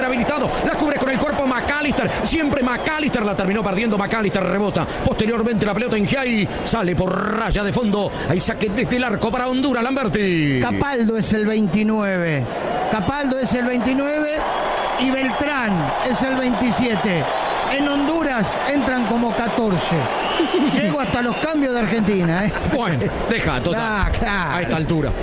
habilitado, la cubre con el cuerpo McAllister, siempre McAllister, la terminó perdiendo McAllister, rebota posteriormente la pelota en Giai, sale por raya de fondo, ahí saque desde el arco para Honduras, Lamberti. Capaldo es el 29, Capaldo es el 29 y Beltrán es el 27. En Honduras entran como 14. Llego hasta los cambios de Argentina, ¿eh? Bueno, deja, total, claro. A esta altura.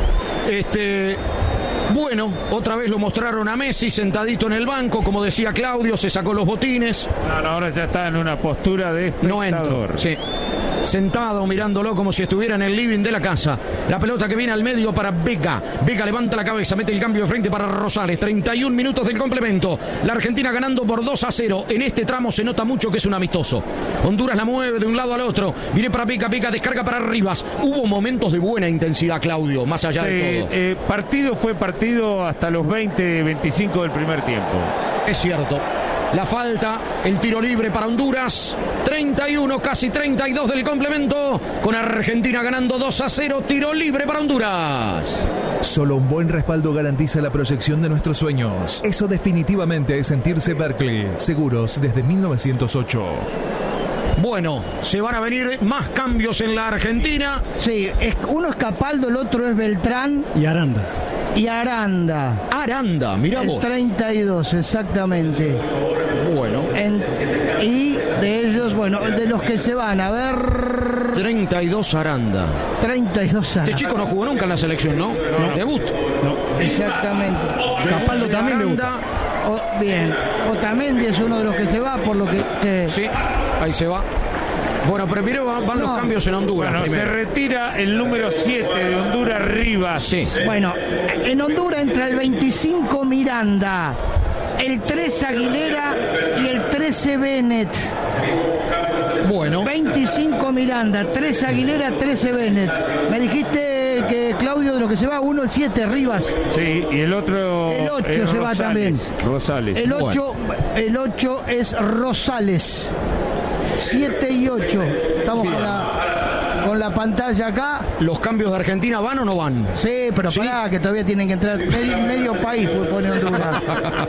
Bueno, otra vez lo mostraron a Messi sentadito en el banco, como decía Claudio, se sacó los botines. No, ahora ya está en una postura de espectador. No entro, sí. Sentado mirándolo como si estuviera en el living de la casa. La pelota que viene al medio para Vega. Vega levanta la cabeza, mete el cambio de frente para Rosales. 31 minutos del complemento. La Argentina ganando por 2-0. En este tramo se nota mucho que es un amistoso. Honduras la mueve de un lado al otro. Viene para Vega, Vega descarga para Rivas. Hubo momentos de buena intensidad, Claudio, más allá de todo. Partido fue partido hasta los 20-25 del primer tiempo. Es cierto. La falta, el tiro libre para Honduras, 31, casi 32 del complemento, con Argentina ganando 2-0, tiro libre para Honduras. Solo un buen respaldo garantiza la proyección de nuestros sueños. Eso definitivamente es sentirse Berkeley. Seguros desde 1908. Bueno, se van a venir más cambios en la Argentina. Sí, uno es Capaldo, el otro es Beltrán. Y Aranda. Aranda, mirá vos. El 32, exactamente. Bueno. Y de ellos, bueno, de los que se van, a ver... 32 Aranda. 32 Aranda. Este chico no jugó nunca en la selección, ¿no? Debut. No. Exactamente. Capaldo también debuta. Bien. Otamendi es uno de los que se va, por lo que... Sí, ahí se va. Bueno, pero primero van los cambios en Honduras. Bueno, se retira el número 7 de Honduras, Rivas. Sí. Bueno, en Honduras entra el 25 Miranda, el 3 Aguilera y el 13 Bennett. Bueno. 25 Miranda, 3 Aguilera, 13 Bennett. Me dijiste que Claudio de lo que se va, uno el 7, Rivas. Sí, y el otro... El 8 se va también. Rosales. El 8 es Rosales. 7 y 8. Estamos con la pantalla acá. ¿Los cambios de Argentina van o no van? Sí, pero pará, que todavía tienen que entrar medio país, pone Honduras.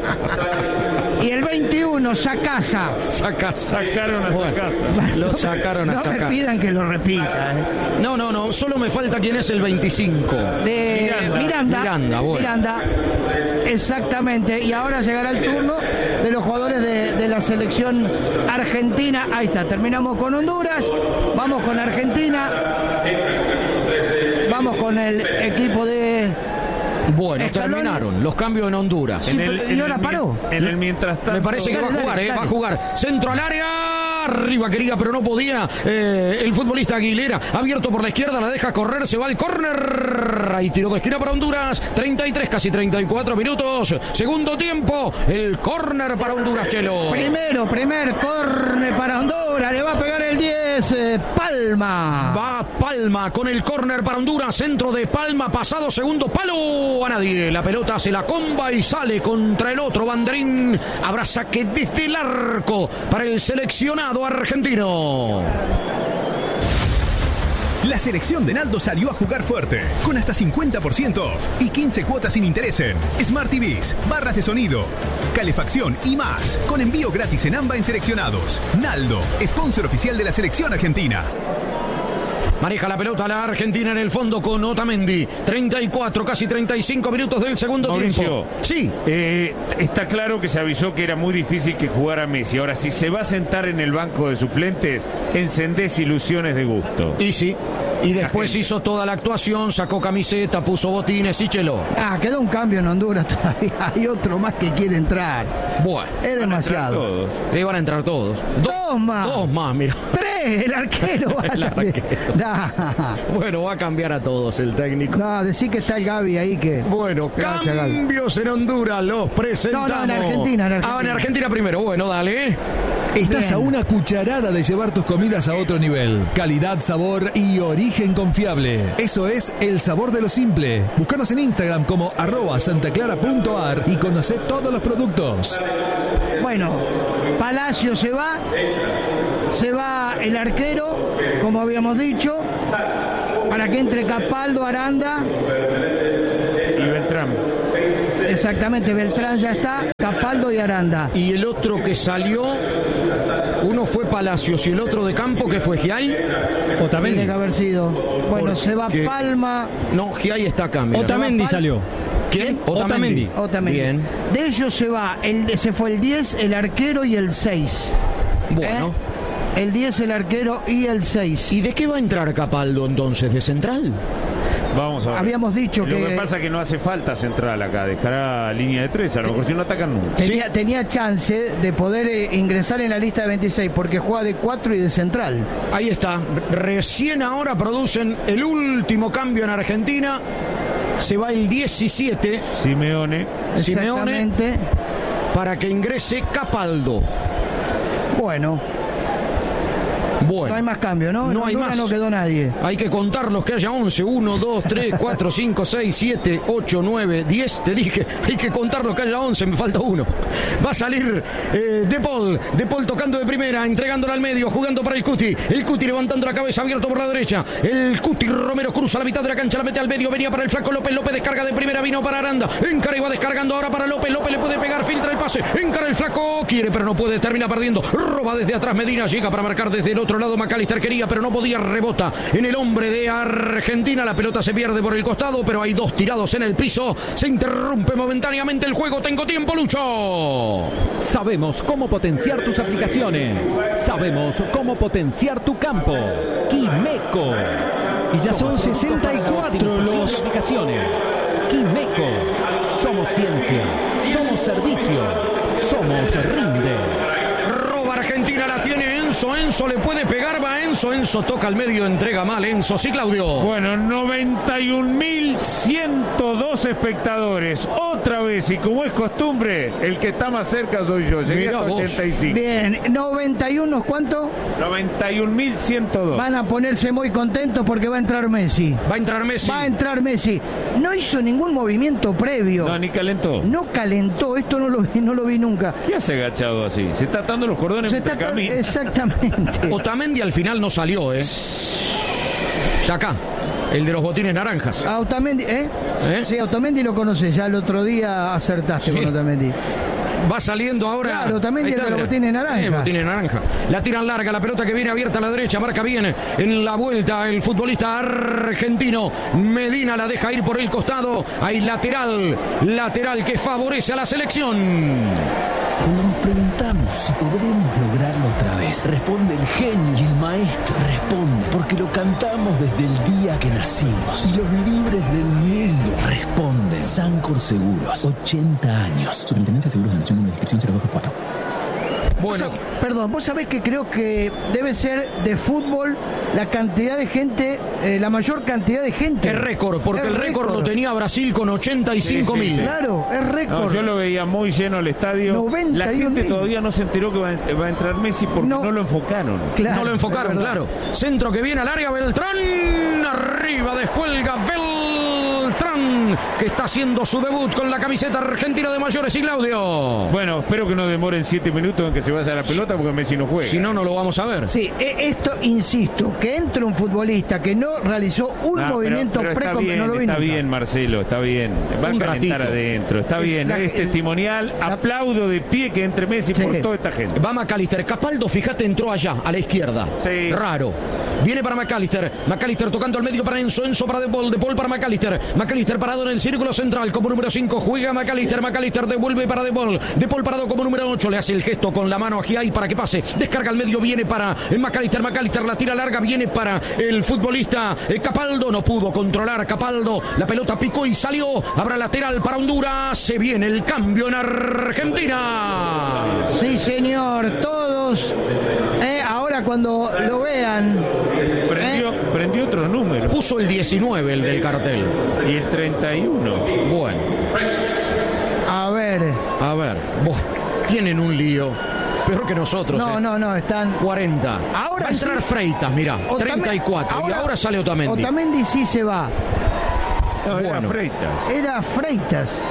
Y el 21, Sacasa. Sacaron a Sacasa. Lo sacaron a Sacasa. No me pidan que lo repita. No, solo me falta quién es el 25. De Miranda, bueno. Miranda, exactamente. Y ahora llegará el turno de los jugadores de la selección argentina. Ahí está, terminamos con Honduras, vamos con Argentina, vamos con el equipo de... Bueno, Scaloni. Terminaron los cambios en Honduras. Sí, ¿y ahora paró? En el mientras tanto... Me parece que va a jugar. Centro al área. Arriba quería, pero no podía. El futbolista Aguilera, abierto por la izquierda, la deja correr, se va al córner. Ahí tiro de esquina para Honduras. 33, casi 34 minutos. Segundo tiempo. El córner para Honduras, Chelo. Primer córner para Honduras. Le va a pegar el 10. Palma. Va Palma con el córner para Honduras. Centro de Palma, pasado segundo palo. A nadie. La pelota se la comba y sale contra el otro banderín. Habrá saque desde el arco para el seleccionado argentino. La selección de Naldo salió a jugar fuerte, con hasta 50% off y 15 cuotas sin interés en Smart TVs, barras de sonido, calefacción y más, con envío gratis en AMBA en seleccionados. Naldo, sponsor oficial de la selección argentina. Maneja la pelota la Argentina en el fondo con Otamendi. 34, casi 35 minutos del segundo Mauricio, tiempo. Sí. Está claro que se avisó que era muy difícil que jugara Messi. Ahora, si se va a sentar en el banco de suplentes, encendés ilusiones de gusto. Y sí. Y después hizo toda la actuación, sacó camiseta, puso botines y Chelo. Quedó un cambio en Honduras todavía. Hay otro más que quiere entrar. Bueno. Es demasiado. Sí, van a entrar todos. Dos más, mira. 3, el arquero va también. Bueno, va a cambiar a todos el técnico. No, decí que está el Gaby ahí que... Bueno, cambios en Honduras, los presentamos. No, en Argentina. En Argentina primero, bueno, dale. Estás Bien. a una cucharada de llevar tus comidas a otro nivel. Calidad, sabor y origen confiable. Eso es el sabor de lo simple. Búscanos en Instagram como @santaclara.ar y conoce todos los productos. Bueno, Palacio se va el arquero, como habíamos dicho, para que entre Capaldo, Aranda y Beltrán. Exactamente, Beltrán ya está, Capaldo y Aranda. Y el otro que salió, uno fue Palacios y el otro de campo, que fue Giai. Tiene que haber sido. Bueno, se va Porque- Palma. No, Giai está acá, mira. Otamendi salió. ¿Quién? Otamendi. Bien. De ellos se fue el 10, el arquero y el 6. Bueno. El 10, el arquero y el 6. ¿Y de qué va a entrar Capaldo entonces? ¿De central? Vamos a ver. Habíamos dicho Lo que- que pasa es que no hace falta central acá, dejará línea de 3, a lo mejor si no atacan nunca. Tenía chance de poder ingresar en la lista de 26 porque juega de 4 y de central. Ahí está. Recién ahora producen el último cambio en Argentina. Se va el 17. Simeone. Exactamente. Para que ingrese Capaldo. Bueno, Bueno. no hay más cambio, ¿no? No hay Honduras más. no quedó nadie. Hay que contarlos que haya 11. 1, 2, 3, 4, 5, 6, 7, 8, 9, 10. Te dije, hay que contarlos que haya 11. Me falta uno. Va a salir De Paul. De Paul tocando de primera, entregándola al medio, jugando para el Cuti. El Cuti levantando la cabeza, abierto por la derecha. El Cuti Romero cruza la mitad de la cancha, la mete al medio. Venía para el flaco López. López descarga de primera, vino para Aranda. Encara y va descargando ahora para López. López le puede pegar, filtra el pase. Encara el flaco. Quiere, pero no puede. Termina perdiendo. Roba desde atrás Medina. Llega para marcar desde el otro lado. McAllister quería, pero no podía. Rebota en el hombre de Argentina. La pelota se pierde por el costado, pero hay dos tirados en el piso. Se interrumpe momentáneamente el juego. Tengo tiempo, Lucho. Sabemos cómo potenciar tus aplicaciones. Sabemos cómo potenciar tu campo. Quimeco. Y ya son 64 los... aplicaciones. Quimeco. Somos ciencia. Somos servicio. Somos Rinde. Roba Argentina, la tiene Enzo. Enzo le puede pegar, va Enzo. Enzo toca al medio, entrega mal. Enzo, sí, Claudio. Bueno, 91.102 espectadores. Otra vez, y como es costumbre, el que está más cerca soy yo. Llegué Mirá hasta vos. 85. Bien, 91, ¿cuánto? 91.102. Van a ponerse muy contentos porque va a entrar Messi. Va a entrar Messi. Va a entrar Messi. No hizo ningún movimiento previo. No, ni calentó. No calentó, esto no lo vi nunca. ¿Qué hace agachado así? Se está atando los cordones mientras camina. Exactamente. Otamendi al final no salió, Está acá, el de los botines naranjas. A Otamendi, Sí, a Otamendi lo conoces, ya el otro día acertaste Sí. con Otamendi. Va saliendo ahora. Claro, Otamendi Ahí está, es de los mira. botines naranja. Botines naranja. La tiran larga, la pelota que viene abierta a la derecha, marca bien en la vuelta el futbolista argentino. Medina la deja ir por el costado. Hay lateral que favorece a la selección. Cuando nos preguntamos si podremos lograrlo otra vez, responde el genio y el maestro. Responde porque lo cantamos desde el día que nacimos. Y los libres del mundo responden. Sancor Seguros, 80 años. Superintendencia de Seguros de la Nación, número de inscripción 0224. Bueno, Perdón, vos sabés que creo que debe ser de fútbol la cantidad de gente, la mayor cantidad de gente. es récord, porque Es el récord lo tenía Brasil con 85.000. Sí, sí, sí. Claro, es récord. No, yo lo veía muy lleno el estadio. 91.000. La gente todavía no se enteró que va a entrar Messi porque No. no lo enfocaron. Claro, No lo enfocaron, es verdad. claro. Centro que viene al área, Beltrán. Arriba descuelga Beltrán, que está haciendo su debut con la camiseta argentina de mayores, y Claudio. Bueno, espero que no demoren 7 minutos en que se vaya la pelota porque Messi no juega. Si no, no lo vamos a ver. Sí, esto, insisto, que entre un futbolista que no realizó un movimiento pero está precompleto, bien, no lo vi está nunca. bien, Marcelo, está bien. Va a Un calentar ratito. adentro, está Es bien. la- Es testimonial. Aplaudo de pie que entre Messi Sí. por toda esta gente. Va McAllister. Capaldo, fíjate, entró allá, a la izquierda. Sí. Raro. Viene para McAllister. McAllister tocando al medio para Enzo. Enzo para De Paul. De Paul para McAllister. McAllister parado en el círculo central como número 5. Juega McAllister. McAllister devuelve para De Paul. De Paul parado como número 8. Le hace el gesto con la mano a Giai para que pase. Descarga al medio. Viene para McAllister. McAllister la tira larga. Viene para el futbolista Capaldo. No pudo controlar Capaldo. La pelota picó y salió. Habrá lateral para Honduras. Se viene el cambio en Argentina. Sí, señor, todos. Ahora cuando lo vean. Prendió otro número. Puso el 19, el del cartel. Y el 31. Bueno, A ver. tienen un lío. Peor que nosotros. No, están. 40. Ahora va a entrar sí. Freitas, mirá. Otamendi- 34. Y ahora sale Otamendi. Otamendi sí se va. No, era Bueno. Freitas. Era Freitas.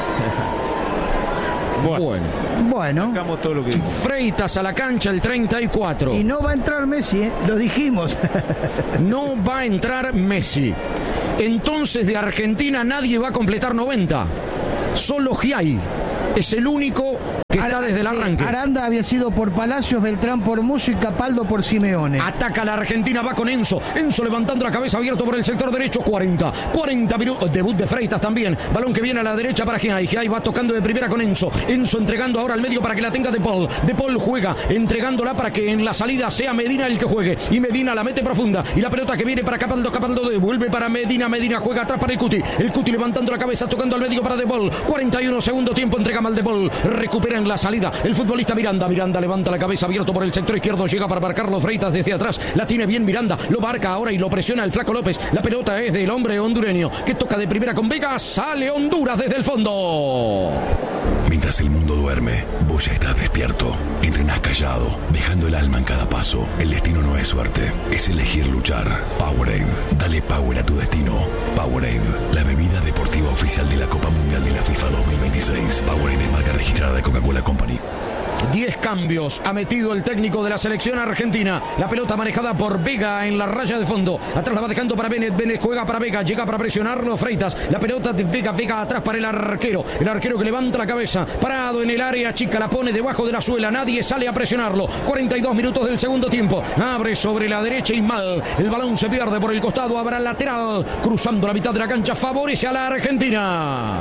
Bueno. Bueno. Sacamos todo lo que dijimos. Freitas a la cancha, el 34. Y no va a entrar Messi, lo dijimos. No va a entrar Messi. Entonces de Argentina nadie va a completar 90. Solo Giai es el único que está desde el arranque. Aranda había sido por Palacios, Beltrán por Musso y Capaldo por Simeone. Ataca la Argentina, va con Enzo. Enzo levantando la cabeza, abierto por el sector derecho. 40 minutos. Debut de Freitas también. Balón que viene a la derecha para Giai. Giai va tocando de primera con Enzo. Enzo entregando ahora al medio para que la tenga De Paul. De Paul juega entregándola para que en la salida sea Medina el que juegue. Y Medina la mete profunda. Y la pelota que viene para Capaldo. Capaldo devuelve para Medina. Medina juega atrás para el Cuti. El Cuti levantando la cabeza, tocando al medio para De Paul. 41 segundo tiempo, entrega mal De Paul. Recupera en la salida el futbolista Miranda. Miranda levanta la cabeza, abierto por el sector izquierdo. Llega para marcarlo Freitas desde atrás. La tiene bien Miranda. Lo marca ahora y lo presiona el Flaco López. La pelota es del hombre hondureño que toca de primera con Vega. Sale Honduras desde el fondo. Mientras el mundo duerme, vos ya estás despierto. Entrenás callado, dejando el alma en cada paso. El destino no es suerte, es elegir luchar. Powerade, dale power a tu destino. Powerade, la bebida deportiva oficial de la Copa Mundial de la FIFA 2026. Powerade es marca registrada de Coca-Cola Company. 10 cambios ha metido el técnico de la selección argentina. La pelota manejada por Vega en la raya de fondo. Atrás la va dejando para Bennett. Bennett juega para Vega. Llega para presionarlo Freitas. La pelota de Vega. Vega atrás para el arquero. El arquero que levanta la cabeza. Parado en el área chica. La pone debajo de la suela. Nadie sale a presionarlo. 42 minutos del segundo tiempo. Abre sobre la derecha y mal. El balón se pierde por el costado. Habrá lateral. Cruzando la mitad de la cancha. Favorece a la Argentina.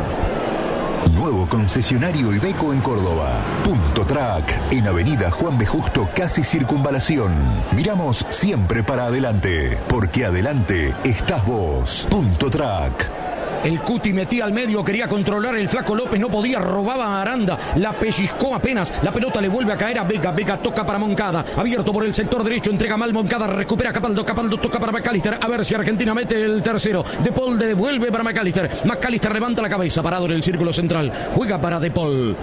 Nuevo concesionario Iveco en Córdoba. Punto Track, en Avenida Juan B. Justo, casi Circunvalación. Miramos siempre para adelante, porque adelante estás vos. Punto Track. El Cuti metía al medio, quería controlar el Flaco López, no podía, robaba a Aranda, la pellizcó apenas, la pelota le vuelve a caer a Vega, Vega toca para Moncada, abierto por el sector derecho, entrega mal Moncada, recupera Capaldo, Capaldo toca para McAllister, a ver si Argentina mete el tercero, De Paul devuelve para McAllister, McAllister levanta la cabeza, parado en el círculo central, juega para De Paul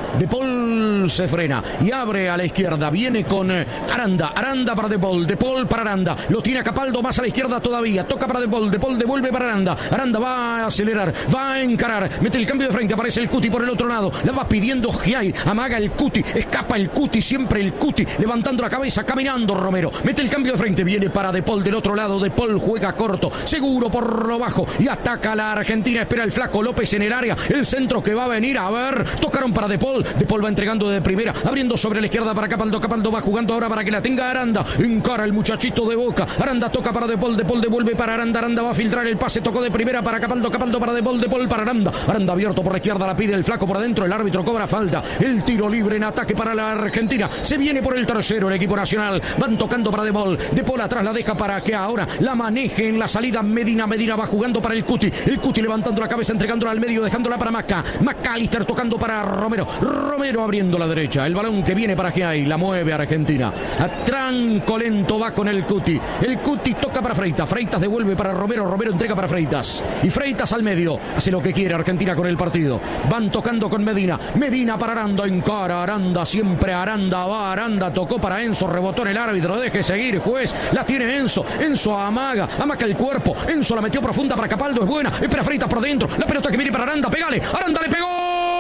se frena y abre a la izquierda, viene con Aranda, Aranda para De Paul para Aranda, lo tiene a Capaldo más a la izquierda todavía, toca para De Paul devuelve para Aranda, Aranda va a acelerar, va a encarar, mete el cambio de frente, aparece el Cuti por el otro lado, la va pidiendo Giai, amaga el Cuti, escapa el Cuti, siempre el Cuti, levantando la cabeza, caminando Romero, mete el cambio de frente, viene para De Paul del otro lado, De Paul juega corto, seguro por lo bajo y ataca a la Argentina, espera el Flaco López en el área, el centro que va a venir, a ver, tocaron para De Paul va entregando de primera, abriendo sobre la izquierda para Capaldo, Capaldo va jugando ahora para que la tenga Aranda, encara el muchachito de Boca, Aranda toca para De Paul devuelve para Aranda, Aranda va a filtrar el pase, tocó de primera para Capaldo, Capaldo para De Paul para Aranda, Aranda abierto por la izquierda, la pide el Flaco por adentro, el árbitro cobra falta, el tiro libre en ataque para la Argentina, se viene por el tercero el equipo nacional, van tocando para De Paul atrás la deja para que ahora la maneje en la salida Medina va jugando para el Cuti levantando la cabeza, entregándola al medio, dejándola para McAllister tocando para Romero abriendo la derecha, el balón que viene para Giai, la mueve Argentina, a tranco lento va con el Cuti toca para Freitas devuelve para Romero entrega para Freitas y Freitas al medio, hace lo que quiere Argentina con el partido, van tocando con Medina para Aranda, encara Aranda, siempre Aranda va, Aranda tocó para Enzo, rebotó en el árbitro, deje seguir juez, la tiene Enzo amaga el cuerpo, Enzo la metió profunda para Capaldo, es buena, espera Freitas por dentro, la pelota que viene para Aranda, pegale, Aranda le pegó,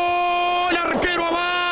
el arquero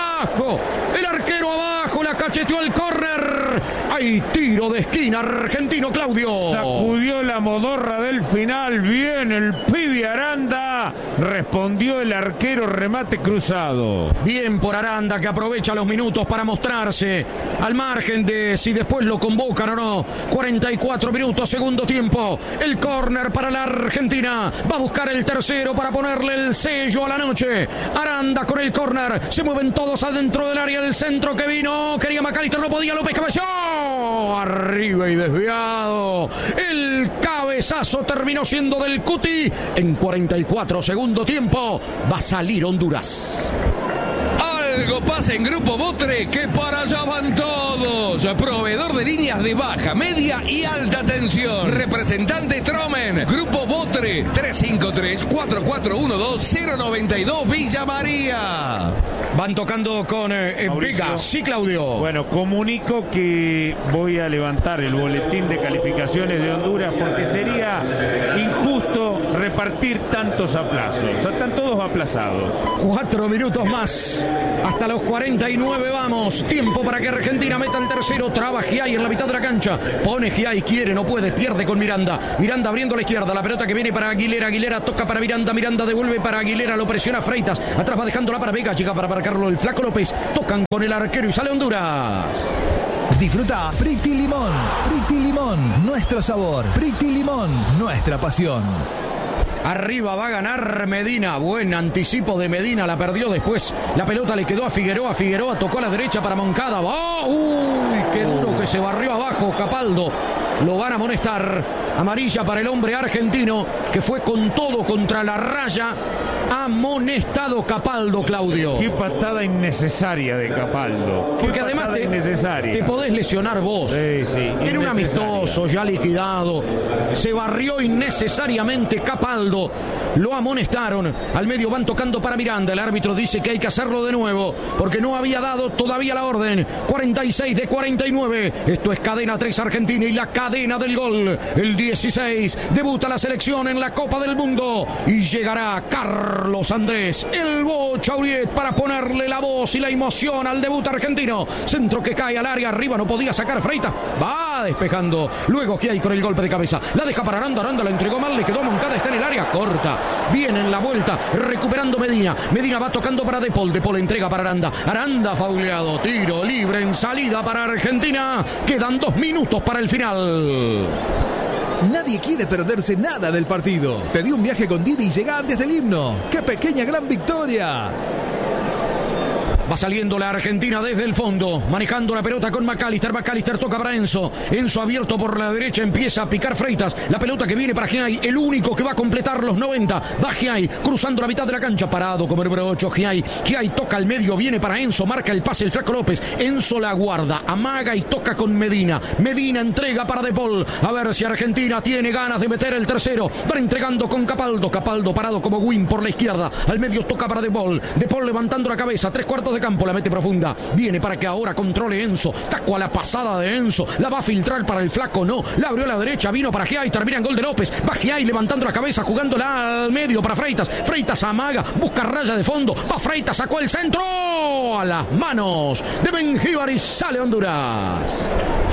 abajo, la cacheteó al córner, hay tiro de esquina argentino, Claudio. Sacudió la modorra del final, bien el pibe Aranda, respondió el arquero, remate cruzado. Bien por Aranda, que aprovecha los minutos para mostrarse, al margen de si después lo convocan o no. 44 minutos, segundo tiempo, el córner para la Argentina, va a buscar el tercero para ponerle el sello a la noche. Aranda con el córner, se mueven todos adentro del área, el centro que vino, quería McAllister, no podía, López cabeceó, arriba y desviado, el cabezazo terminó siendo del Cuti. En 44 segundo tiempo va a salir Honduras. Algo pasa en Grupo Botre, que para allá van todos. Proveedor de líneas de baja, media y alta tensión. Representante Tromen. Grupo Botre, 353-4412-092 Villa María. Van tocando con Vega. Sí, Claudio. Bueno, comunico que voy a levantar el boletín de calificaciones de Honduras porque sería injusto repartir tantos aplazos. O sea, están todos aplazados. 4 minutos más. Hasta los 49 vamos. Tiempo para que Argentina meta el tercero. Traba Giai en la mitad de la cancha. Pone Giai, quiere, no puede, pierde con Miranda. Miranda abriendo a la izquierda. La pelota que viene para Aguilera. Aguilera toca para Miranda. Miranda devuelve para Aguilera. Lo presiona Freitas. Atrás va dejándola para Vega. Llega para marcarlo el Flaco López. Tocan con el arquero y sale Honduras. Disfruta Pretty Limón. Pretty Limón, nuestro sabor. Pretty Limón, nuestra pasión. Arriba va a ganar Medina. Buen anticipo de Medina. La perdió después. La pelota le quedó a Figueroa. Figueroa tocó a la derecha para Moncada. ¡Oh! ¡Uy! ¡Qué duro que se barrió abajo Capaldo! Lo van a amonestar. Amarilla para el hombre argentino que fue con todo contra la raya. Amonestado Capaldo, Claudio. Qué patada innecesaria de Capaldo. Porque además te podés lesionar vos. Sí. Era un amistoso ya liquidado. Se barrió innecesariamente Capaldo. Lo amonestaron. Al medio van tocando para Miranda. El árbitro dice que hay que hacerlo de nuevo porque no había dado todavía la orden. 46 de 49. Esto es cadena 3 Argentina y la cadena del gol. El 16 debuta la selección en la Copa del Mundo y llegará Carlos Andrés, el Bocha Uriet, para ponerle la voz y la emoción al debut argentino. Centro que cae al área, arriba no podía sacar Freitas. Va despejando. Luego Giai con el golpe de cabeza. La deja para Aranda. Aranda la entregó mal, le quedó a Moncada, está en el área, corta. Viene en la vuelta, recuperando Medina. Medina va tocando para De Paul. De Paul entrega para Aranda. Aranda fauleado. Tiro libre en salida para Argentina. Quedan 2 minutos para el final. Nadie quiere perderse nada del partido. Pedí un viaje con Didi y llega antes del himno. ¡Qué pequeña gran victoria! Va saliendo la Argentina desde el fondo, manejando la pelota con McAllister. McAllister toca para Enzo. Enzo abierto por la derecha, empieza a picar Freitas. La pelota que viene para Giai, el único que va a completar los 90. Va Giai, cruzando la mitad de la cancha, parado como el número 8 Giai. Giai toca al medio, viene para Enzo, marca el pase el Flaco López. Enzo la guarda, amaga y toca con Medina. Medina entrega para De Paul. A ver si Argentina tiene ganas de meter el tercero. Van entregando con Capaldo. Capaldo parado como Win por la izquierda. Al medio toca para De Paul. De Paul levantando la cabeza, 3/4 de campo, la mete profunda, viene para que ahora controle Enzo, taco a la pasada de Enzo, la va a filtrar para el Flaco, no, la abrió a la derecha, vino para Giai, termina en gol de López, va Giai levantando la cabeza, jugándola al medio para Freitas, Freitas amaga, busca raya de fondo, va Freitas, sacó el centro, a las manos de Mengíbar y sale Honduras.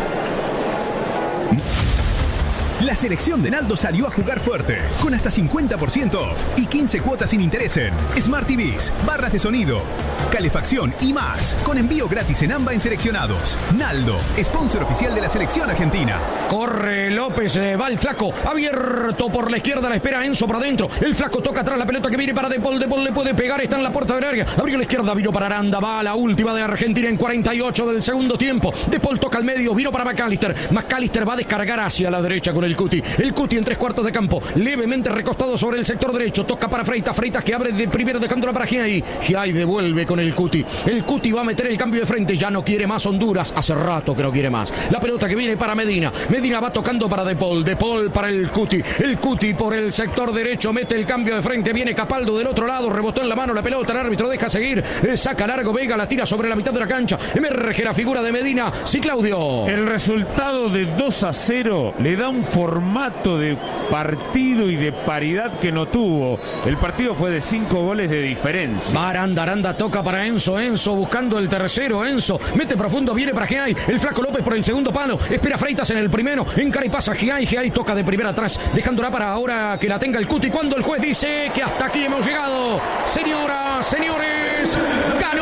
La selección de Naldo salió a jugar fuerte, con hasta 50% off y 15 cuotas sin interés en Smart TVs, barras de sonido, calefacción y más, con envío gratis en AMBA en seleccionados. Naldo, sponsor oficial de la selección argentina. Corre López, va el Flaco, abierto por la izquierda, la espera Enzo para adentro. El Flaco toca atrás la pelota que viene para De Paul. De Paul le puede pegar, está en la puerta del área. Abrió la izquierda, vino para Aranda, va a la última de Argentina en 48 del segundo tiempo. De Paul toca al medio, vino para McAllister. McAllister va a descargar hacia la derecha con el Cuti. El Cuti en 3/4 de campo, levemente recostado sobre el sector derecho. Toca para Freitas, Freitas que abre de primero dejándola para Giai. Giai devuelve con el Cuti. El Cuti va a meter el cambio de frente, ya no quiere más Honduras. Hace rato que no quiere más. La pelota que viene para Medina. Medina va tocando para De Paul. De Paul para el Cuti. El Cuti por el sector derecho mete el cambio de frente. Viene Capaldo del otro lado, rebotó en la mano la pelota. El árbitro deja seguir. Saca largo Vega, la tira sobre la mitad de la cancha. Emerge la figura de Medina. Sí, Claudio. El resultado de 2-0 le da un formato de partido y de paridad que no tuvo. El partido fue de 5 goles de diferencia. Aranda, Aranda toca para Enzo. Enzo buscando el tercero. Enzo mete profundo, viene para Giai. El Flaco López por el segundo palo. Espera Freitas en el primero. Encara y pasa Giai. Giai toca de primera atrás, dejándola para ahora que la tenga el Cuti. Cuando el juez dice que hasta aquí hemos llegado. Señoras, señores, ganó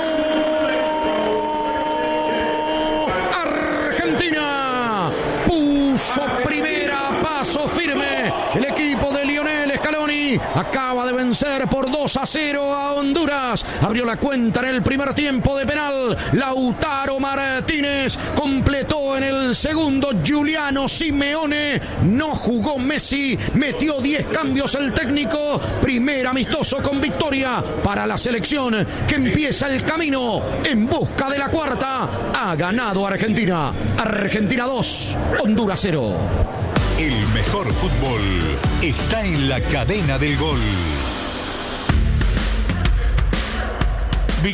Argentina. Puso primera, paso firme. El equipo de Lionel Scaloni acaba de vencer por 2-0 a Honduras. Abrió la cuenta en el primer tiempo de penal. Lautaro Martínez completó en el segundo. Giuliano Simeone, no jugó Messi, metió 10 cambios el técnico. Primer amistoso con victoria para la selección que empieza el camino en busca de la cuarta. Ha ganado Argentina. Argentina 2, Honduras 0. El mejor fútbol está en la cadena del gol. Victoria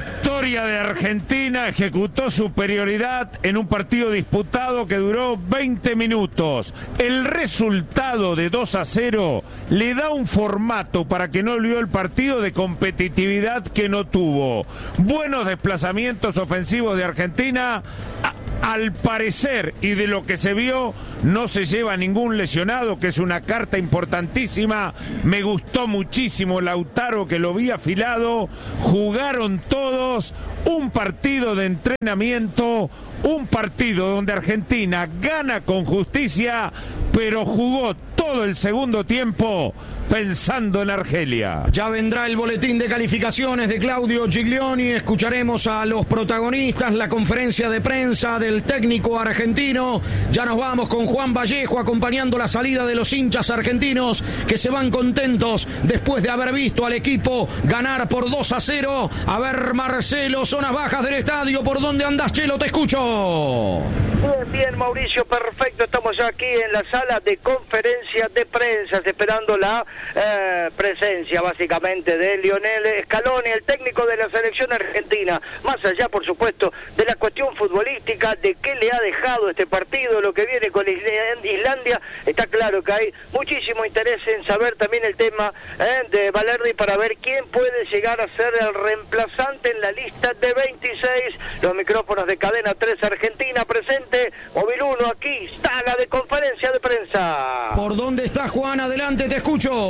historia de Argentina ejecutó superioridad en un partido disputado que duró 20 minutos. El resultado de 2-0 le da un formato para que no olvidó el partido de competitividad que no tuvo. Buenos desplazamientos ofensivos de Argentina. Al parecer, y de lo que se vio, no se lleva ningún lesionado, que es una carta importantísima. Me gustó muchísimo Lautaro, que lo vi afilado. Jugaron todos un partido de entrenamiento, un partido donde Argentina gana con justicia, pero jugó todo el segundo tiempo pensando en Argelia. Ya vendrá el boletín de calificaciones de Claudio Giglioni. Escucharemos a los protagonistas, la conferencia de prensa del técnico argentino. Ya nos vamos con Juan Vallejo acompañando la salida de los hinchas argentinos que se van contentos después de haber visto al equipo ganar por 2-0. A ver, Marcelo, zonas bajas del estadio. ¿Por dónde andás, Chelo? Te escucho. Bien, Mauricio, perfecto. Estamos ya aquí en la sala de conferencia de prensa, esperando la presencia básicamente de Lionel Scaloni, el técnico de la selección argentina. Más allá, por supuesto, de la cuestión futbolística, de qué le ha dejado este partido, lo que viene con Islandia, está claro que hay muchísimo interés en saber también el tema de Valerdi para ver quién puede llegar a ser el reemplazante en la lista de 26. Los micrófonos de Cadena 3 Argentina presente, Móvil 1 aquí, sala de conferencia de prensa. ¿Por dónde está Juan? Adelante, te escucho.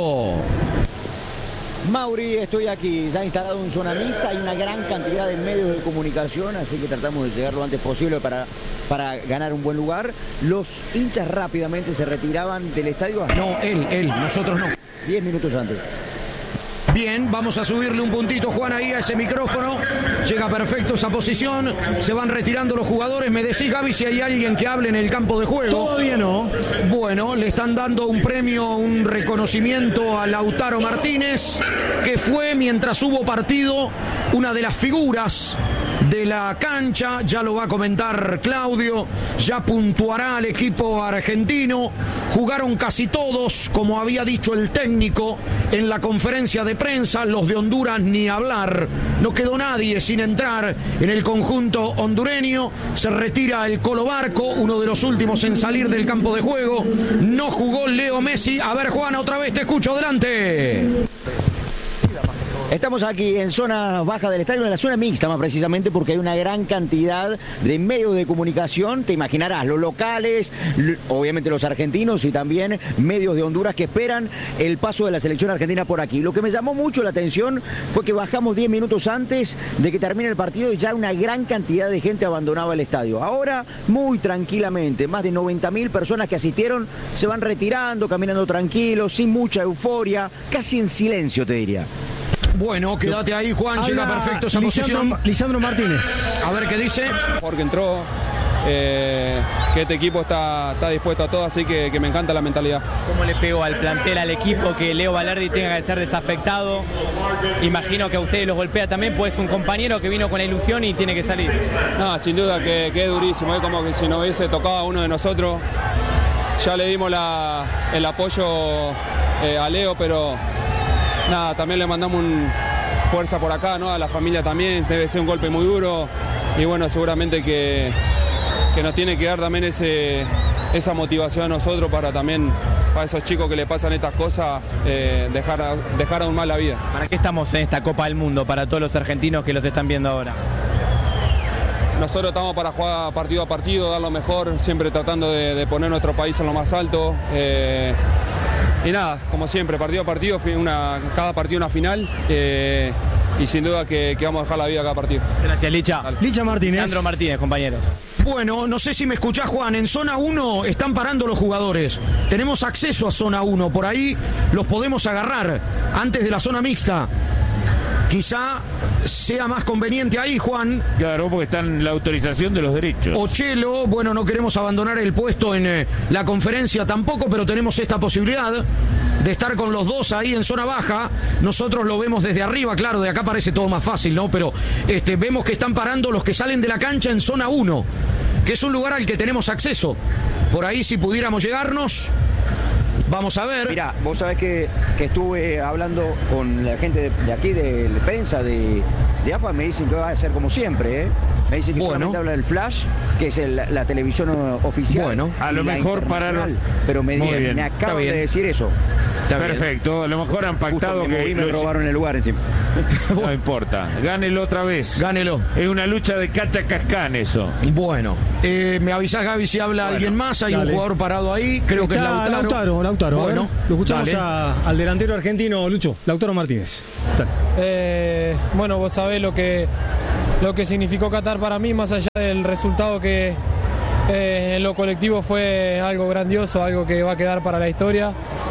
Mauri, estoy aquí, ya instalado en zona mixta, hay una gran cantidad de medios de comunicación, así que tratamos de llegar lo antes posible para ganar un buen lugar. Los hinchas rápidamente se retiraban del estadio. No, él, nosotros no. 10 minutos antes. Bien, vamos a subirle un puntito, Juan, ahí a ese micrófono. Llega perfecto esa posición. Se van retirando los jugadores. Me decís, Gaby, si hay alguien que hable en el campo de juego. Todavía no. Bueno, le están dando un premio, un reconocimiento a Lautaro Martínez, que fue, mientras hubo partido, una de las figuras de la cancha. Ya lo va a comentar Claudio. Ya puntuará al equipo argentino. Jugaron casi todos, como había dicho el técnico en la conferencia de prensa. Los de Honduras ni hablar. No quedó nadie sin entrar en el conjunto hondureño. Se retira el Colo Barco, uno de los últimos en salir del campo de juego. No jugó Leo Messi. A ver, Juan, otra vez te escucho. Adelante. Estamos aquí en zona baja del estadio, en la zona mixta más precisamente, porque hay una gran cantidad de medios de comunicación. Te imaginarás, los locales, obviamente los argentinos y también medios de Honduras que esperan el paso de la selección argentina por aquí. Lo que me llamó mucho la atención fue que bajamos 10 minutos antes de que termine el partido y ya una gran cantidad de gente abandonaba el estadio. Ahora, muy tranquilamente, más de 90.000 personas que asistieron se van retirando, caminando tranquilos, sin mucha euforia, casi en silencio, te diría. Bueno, quédate ahí, Juan. Llega perfecto esa posición. Lisandro Martínez. A ver qué dice. Porque entró, que este equipo está dispuesto a todo, así que me encanta la mentalidad. ¿Cómo le pegó al plantel, al equipo, que Leo Valerdi tenga que ser desafectado? Imagino que a ustedes los golpea también, pues es un compañero que vino con la ilusión y tiene que salir. No, sin duda que es durísimo. Es como que si nos hubiese tocado a uno de nosotros. Ya le dimos el apoyo a Leo, pero nada, también le mandamos fuerza por acá, ¿no? A la familia también, debe ser un golpe muy duro y bueno, seguramente que nos tiene que dar también esa motivación a nosotros para esos chicos que le pasan estas cosas, dejar aún más la vida. ¿Para qué estamos en esta Copa del Mundo? Para todos los argentinos que los están viendo ahora. Nosotros estamos para jugar partido a partido, dar lo mejor, siempre tratando de poner nuestro país en lo más alto. Y nada, como siempre, partido a partido, cada partido una final y sin duda que vamos a dejar la vida cada partido. Gracias, Licha. Dale. Licha Martínez. Sandro Martínez, compañeros. Bueno, no sé si me escuchás, Juan. En zona 1 están parando los jugadores. Tenemos acceso a zona 1. Por ahí los podemos agarrar antes de la zona mixta. Quizá sea más conveniente ahí, Juan. Claro, porque está en la autorización de los derechos. O Chelo, bueno, no queremos abandonar el puesto en la conferencia tampoco, pero tenemos esta posibilidad de estar con los dos ahí en zona baja. Nosotros lo vemos desde arriba, claro, de acá parece todo más fácil, ¿no? Pero vemos que están parando los que salen de la cancha en zona 1, que es un lugar al que tenemos acceso. Por ahí, si pudiéramos llegarnos... Vamos a ver. Mira, vos sabés que estuve hablando con la gente de aquí, de prensa, de de AFA me dicen que va a ser como siempre, Me dicen que solamente habla del Flash, que es la televisión oficial. Bueno, a lo mejor para pero me acaban de decir eso. Perfecto, a lo mejor han pactado que me robaron el lugar encima. No importa, gánelo otra vez. Gánelo. Es una lucha de cacha-cascán eso. Bueno, me avisás, Gaby, si habla alguien más. Hay un jugador parado ahí, creo que es Lautaro. Lautaro. Bueno, lo escuchamos al delantero argentino, Lucho, Lautaro Martínez. Bueno, vos sabés lo que significó Qatar para mí, más allá del resultado que en lo colectivo fue algo grandioso, algo que va a quedar para la historia.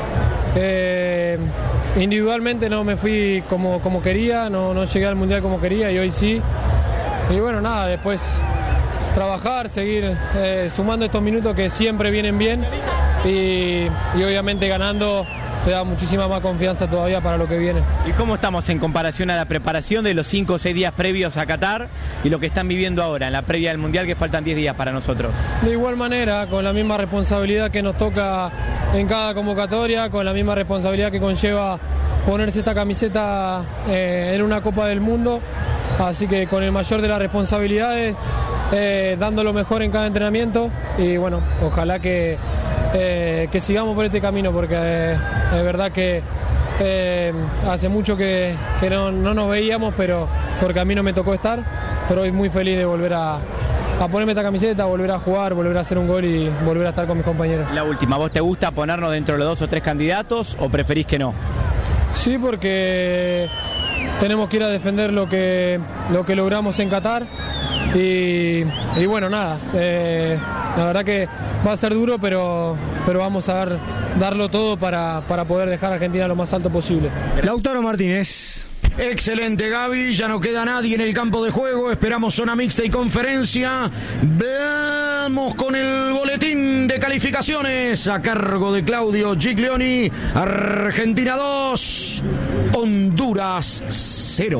Individualmente no me fui como quería, no llegué al Mundial como quería y hoy sí. Y bueno, nada, después trabajar, seguir sumando estos minutos que siempre vienen bien y obviamente ganando te da muchísima más confianza todavía para lo que viene. ¿Y cómo estamos en comparación a la preparación de los 5 o 6 días previos a Qatar y lo que están viviendo ahora en la previa del Mundial, que faltan 10 días para nosotros? De igual manera, con la misma responsabilidad que nos toca en cada convocatoria, con la misma responsabilidad que conlleva ponerse esta camiseta en una Copa del Mundo, así que con el mayor de las responsabilidades, dando lo mejor en cada entrenamiento y bueno, ojalá que sigamos por este camino, porque es verdad que hace mucho que no nos veíamos, pero porque a mí no me tocó estar, pero hoy muy feliz de volver a ponerme esta camiseta, volver a jugar, volver a hacer un gol y volver a estar con mis compañeros. La última, ¿vos te gusta ponernos dentro de los 2 o 3 candidatos o preferís que no? Sí, porque tenemos que ir a defender lo que logramos en Qatar y bueno, nada, la verdad que va a ser duro, pero vamos a darlo todo para poder dejar a Argentina lo más alto posible. Lautaro Martínez. Excelente, Gaby, ya no queda nadie en el campo de juego, esperamos zona mixta y conferencia. Vamos con el boletín de calificaciones a cargo de Claudio Giglioni. Argentina 2, Honduras 0.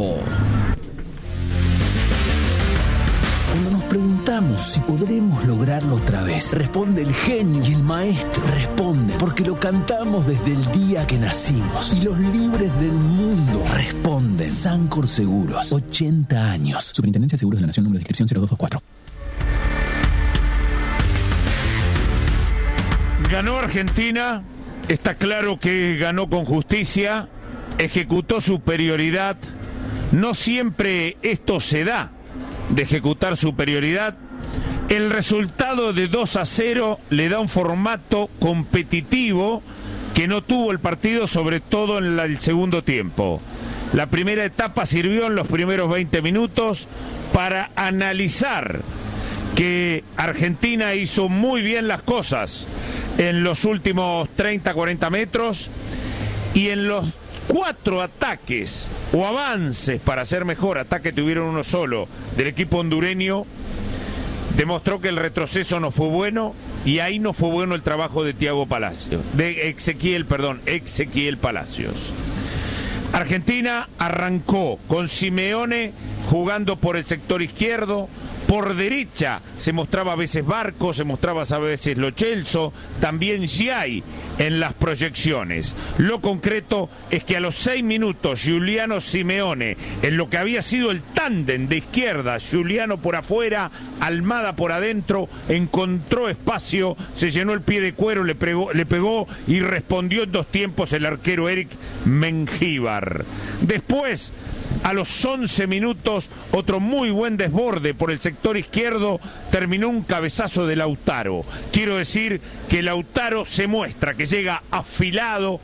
Cuando nos preguntamos si podremos lograrlo otra vez, responde el genio y el maestro. Responde porque lo cantamos desde el día que nacimos. Y los libres del mundo responden. Sancor Seguros, 80 años. Superintendencia de Seguros de la Nación, número de inscripción 0224. Ganó Argentina, está claro que ganó con justicia, ejecutó superioridad. No siempre esto se da, de ejecutar superioridad. El resultado de 2-0 le da un formato competitivo que no tuvo el partido, sobre todo en el segundo tiempo. La primera etapa sirvió en los primeros 20 minutos para analizar que Argentina hizo muy bien las cosas en los últimos 30-40 metros y en los 4 ataques o avances, para ser mejor, ataque tuvieron uno solo del equipo hondureño, demostró que el retroceso no fue bueno y ahí no fue bueno el trabajo de Ezequiel Palacios. Argentina arrancó con Simeone jugando por el sector izquierdo. Por derecha se mostraba a veces Barco, se mostraba a veces Lo Celso, también Giai en las proyecciones. Lo concreto es que a los 6 minutos Giuliano Simeone, en lo que había sido el tándem de izquierda, Giuliano por afuera, Almada por adentro, encontró espacio, se llenó el pie de cuero, le pegó y respondió en 2 tiempos el arquero Eric Mengíbar. Después, a los 11 minutos, otro muy buen desborde por el sector izquierdo, terminó un cabezazo de Lautaro. Quiero decir que Lautaro se muestra que llega afinado,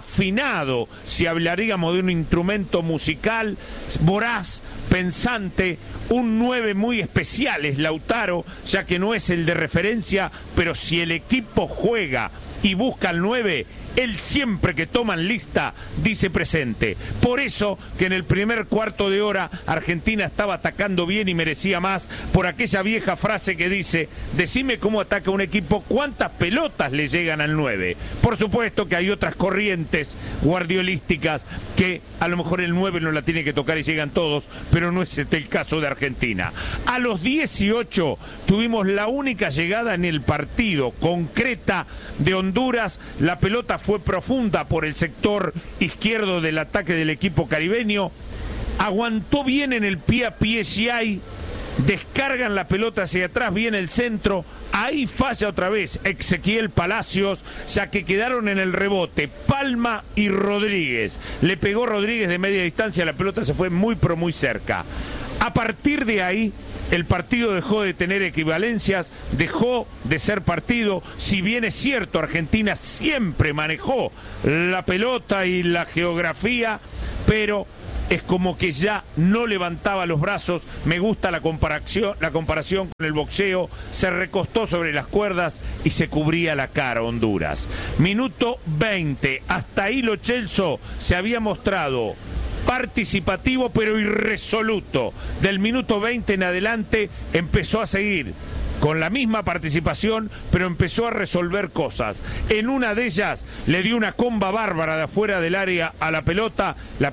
si hablaríamos de un instrumento musical, voraz, pensante, un 9 muy especial es Lautaro, ya que no es el de referencia, pero si el equipo juega y busca el 9, él siempre que toman lista dice presente. Por eso que en el primer cuarto de hora Argentina estaba atacando bien y merecía más, por aquella vieja frase que dice: decime cómo ataca un equipo, cuántas pelotas le llegan al 9. Por supuesto que hay otras corrientes guardiolísticas que a lo mejor el 9 no la tiene que tocar y llegan todos, pero no es este el caso de Argentina. A los 18 tuvimos la única llegada en el partido concreta de Honduras. La pelota fue profunda por el sector izquierdo del ataque del equipo caribeño aguantó bien en el pie a pie Giai, descargan la pelota hacia atrás, viene el centro, ahí falla otra vez Ezequiel Palacios, ya que quedaron en el rebote Palma y Rodríguez. Le pegó Rodríguez de media distancia, la pelota se fue muy pero muy cerca. A partir de ahí, el partido dejó de tener equivalencias, dejó de ser partido. Si bien es cierto, Argentina siempre manejó la pelota y la geografía, pero es como que ya no levantaba los brazos. Me gusta la comparación con el boxeo. Se recostó sobre las cuerdas y se cubría la cara Honduras. Minuto 20. Hasta ahí Lo Celso se había mostrado participativo pero irresoluto. Del minuto 20 en adelante empezó a seguir con la misma participación, pero empezó a resolver cosas. En una de ellas le dio una comba bárbara de afuera del área a la pelota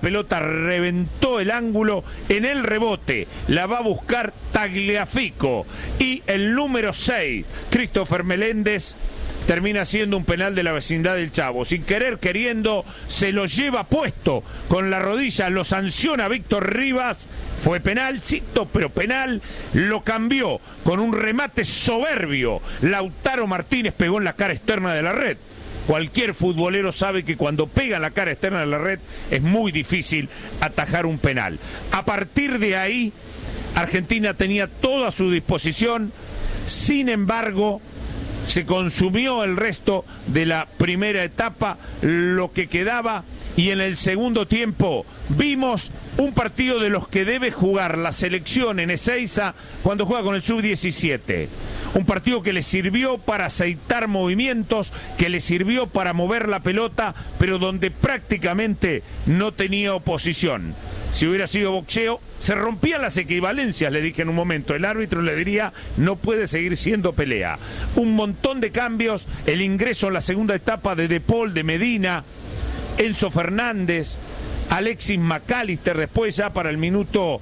reventó el ángulo, en el rebote la va a buscar Tagliafico y el número 6, Christopher Meléndez, termina siendo un penal de la vecindad del Chavo. Sin querer, queriendo, se lo lleva puesto con la rodilla, lo sanciona Víctor Rivas. Fue penalcito, pero penal. Lo cambió con un remate soberbio. Lautaro Martínez pegó en la cara externa de la red. Cualquier futbolero sabe que cuando pega en la cara externa de la red es muy difícil atajar un penal. A partir de ahí, Argentina tenía todo a su disposición. Sin embargo, se consumió el resto de la primera etapa, lo que quedaba, y en el segundo tiempo vimos un partido de los que debe jugar la selección en Ezeiza cuando juega con el sub-17. Un partido que le sirvió para aceitar movimientos, que le sirvió para mover la pelota, pero donde prácticamente no tenía oposición. Si hubiera sido boxeo, se rompían las equivalencias, le dije en un momento. El árbitro le diría, no puede seguir siendo pelea. Un montón de cambios, el ingreso en la segunda etapa de De Paul, de Medina, Enzo Fernández, Alexis McAllister, después ya para el minuto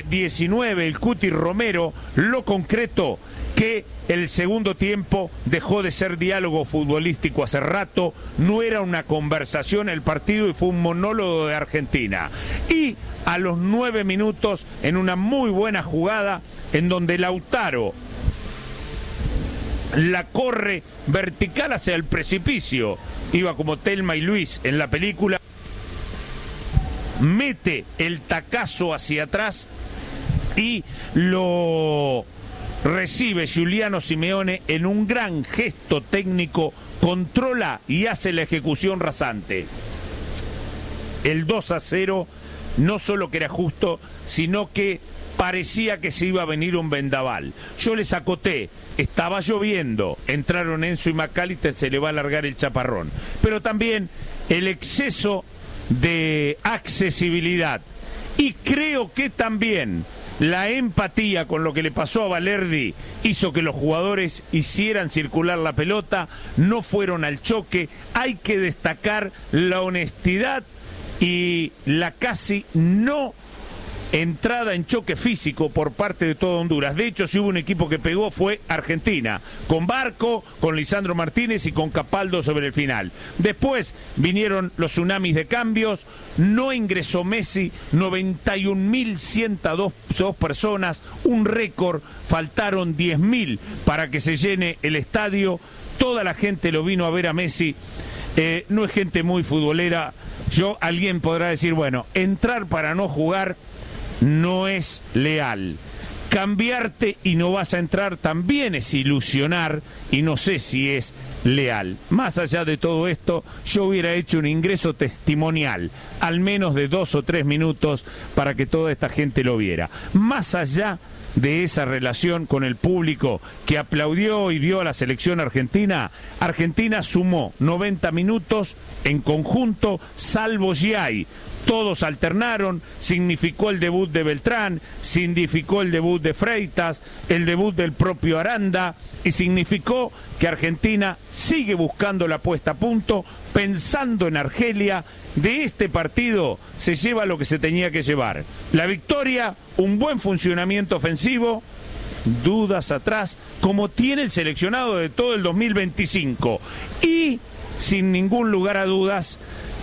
19, el Cuti Romero. Lo concreto, que el segundo tiempo dejó de ser diálogo futbolístico hace rato, no era una conversación el partido y fue un monólogo de Argentina. Y a los 9 minutos, en una muy buena jugada, en donde Lautaro la corre vertical hacia el precipicio, iba como Thelma y Luis en la película, mete el tacazo hacia atrás y lo recibe Giuliano Simeone en un gran gesto técnico, controla y hace la ejecución rasante. El 2-0 no solo que era justo, sino que parecía que se iba a venir un vendaval. Yo les acoté, estaba lloviendo, entraron Enzo y McAllister, se le va a alargar el chaparrón. Pero también el exceso de accesibilidad. Y creo que también la empatía con lo que le pasó a Balerdi hizo que los jugadores hicieran circular la pelota, no fueron al choque. Hay que destacar la honestidad y la casi no entrada en choque físico por parte de todo Honduras. De hecho, si hubo un equipo que pegó fue Argentina, con Barco, con Lisandro Martínez y con Capaldo sobre el final. Después vinieron los tsunamis de cambios, no ingresó Messi, 91.102 personas, un récord, faltaron 10.000 para que se llene el estadio, toda la gente lo vino a ver a Messi. No es gente muy futbolera. Alguien podrá decir, bueno, entrar para no jugar no es leal. Cambiarte y no vas a entrar también es ilusionar y no sé si es leal. Más allá de todo esto, yo hubiera hecho un ingreso testimonial, al menos de 2 o 3 minutos, para que toda esta gente lo viera. Más allá de esa relación con el público que aplaudió y vio a la selección argentina, Argentina sumó 90 minutos en conjunto, salvo Giai. Todos alternaron, significó el debut de Beltrán, significó el debut de Freitas, el debut del propio Aranda, y significó que Argentina sigue buscando la puesta a punto, pensando en Argelia. De este partido se lleva lo que se tenía que llevar: la victoria, un buen funcionamiento ofensivo, dudas atrás, como tiene el seleccionado de todo el 2025, y sin ningún lugar a dudas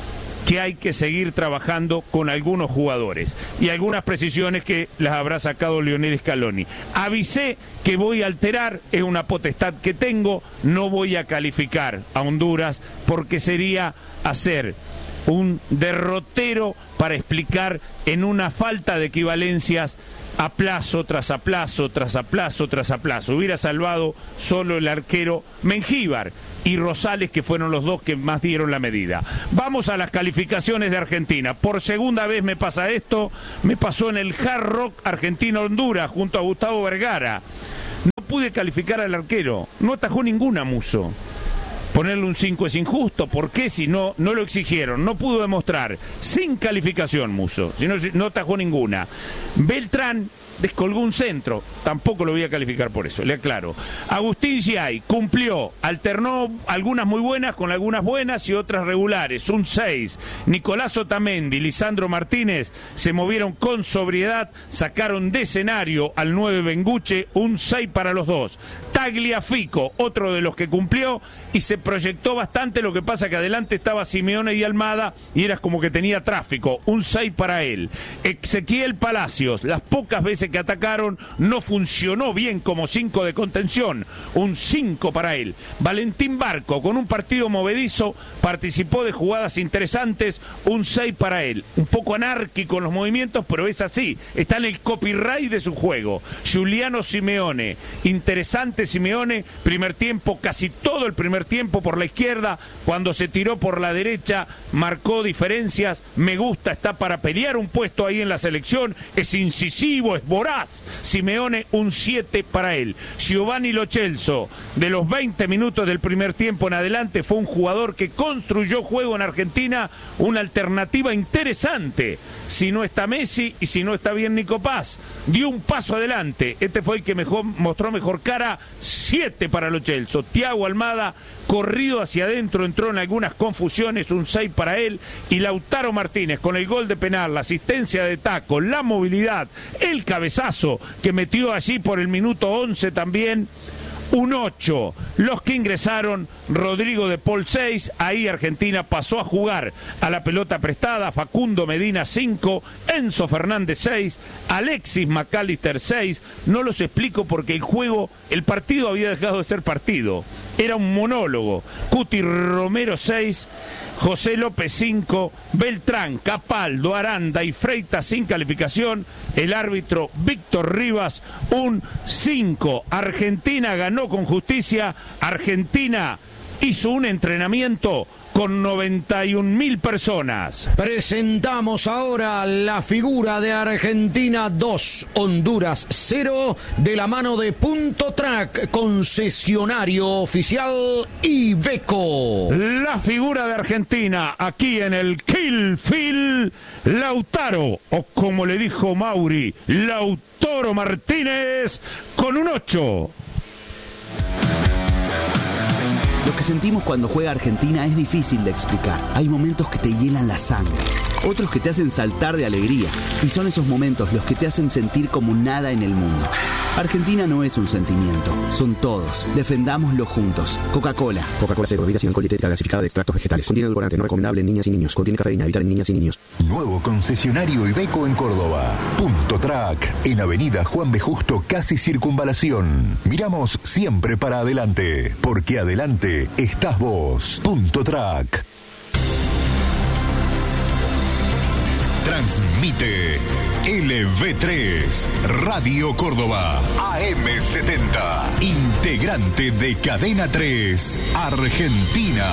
que hay que seguir trabajando con algunos jugadores y algunas precisiones que las habrá sacado Lionel Scaloni. Avisé que voy a alterar, es una potestad que tengo, no voy a calificar a Honduras porque sería hacer un derrotero para explicar en una falta de equivalencias a plazo, tras a plazo, tras a plazo, tras a plazo. Hubiera salvado solo el arquero Mengíbar y Rosales, que fueron los dos que más dieron la medida. Vamos a las calificaciones de Argentina. Por segunda vez me pasa esto, me pasó en el Hard Rock Argentina-Honduras junto a Gustavo Vergara. No pude calificar al arquero, no atajó ninguna, Musso. Ponerle un 5 es injusto. ¿Por qué? Si no lo exigieron, no pudo demostrar. Sin calificación, Musso, si no atajó ninguna. Beltrán descolgó un centro, tampoco lo voy a calificar por eso, le aclaro. Agustín Giay cumplió, alternó algunas muy buenas con algunas buenas y otras regulares, un 6. Nicolás Otamendi, Lisandro Martínez se movieron con sobriedad, sacaron de escenario al 9 Benguche, un 6 para los dos. Tagliafico, otro de los que cumplió y se proyectó bastante, lo que pasa que adelante estaba Simeone y Almada y era como que tenía tráfico, un 6 para él. Ezequiel Palacios, las pocas veces que atacaron no funcionó bien como 5 de contención, un 5 para él. Valentín Barco, con un partido movedizo, participó de jugadas interesantes, un 6 para él. Un poco anárquico en los movimientos, pero es así, está en el copyright de su juego. Giuliano Simeone, interesante Simeone, primer tiempo, casi todo el primer tiempo por la izquierda, cuando se tiró por la derecha, marcó diferencias, me gusta, está para pelear un puesto ahí en la selección, es incisivo, es voraz. Simeone, un 7 para él. Giovanni Lo Celso, de los 20 minutos del primer tiempo en adelante, fue un jugador que construyó juego en Argentina, una alternativa interesante. Si no está Messi y si no está bien Nico Paz, dio un paso adelante. Este fue el que mostró mejor cara, 7 para Lo Celso. Thiago Almada, corrido hacia adentro, entró en algunas confusiones, un 6 para él. Y Lautaro Martínez, con el gol de penal, la asistencia de taco, la movilidad, el cabezazo que metió allí por el minuto 11 también, un 8. Los que ingresaron, Rodrigo de Paul 6, ahí Argentina pasó a jugar a la pelota prestada, Facundo Medina 5, Enzo Fernández 6, Alexis McAllister 6, no los explico porque el partido había dejado de ser partido, era un monólogo. Cuti Romero 6, José López 5, Beltrán, Capaldo, Aranda y Freitas sin calificación, el árbitro Víctor Rivas un 5. Argentina ganó con justicia, Argentina hizo un entrenamiento con 91.000 personas. Presentamos ahora la figura de Argentina 2, Honduras 0, de la mano de Punto Track, concesionario oficial Iveco. La figura de Argentina aquí en el Kill Field, Lautaro, o como le dijo Mauri, Lautaro Martínez, con un 8. Lo que sentimos cuando juega Argentina es difícil de explicar. Hay momentos que te hielan la sangre, otros que te hacen saltar de alegría. Y son esos momentos los que te hacen sentir como nada en el mundo. Argentina no es un sentimiento, son todos. Defendámoslo juntos. Coca-Cola. Coca-Cola Cero, bebida sin alcohol dietética gasificada de extractos vegetales. Contiene edulcorante, no recomendable en niñas y niños. Contiene cafeína, evitar en niñas y niños. Nuevo concesionario Iveco en Córdoba. Punto Track, en Avenida Juan B. Justo, casi Circunvalación. Miramos siempre para adelante, porque adelante estás vos. Punto Track. Transmite LV3 Radio Córdoba AM70, integrante de Cadena 3 Argentina.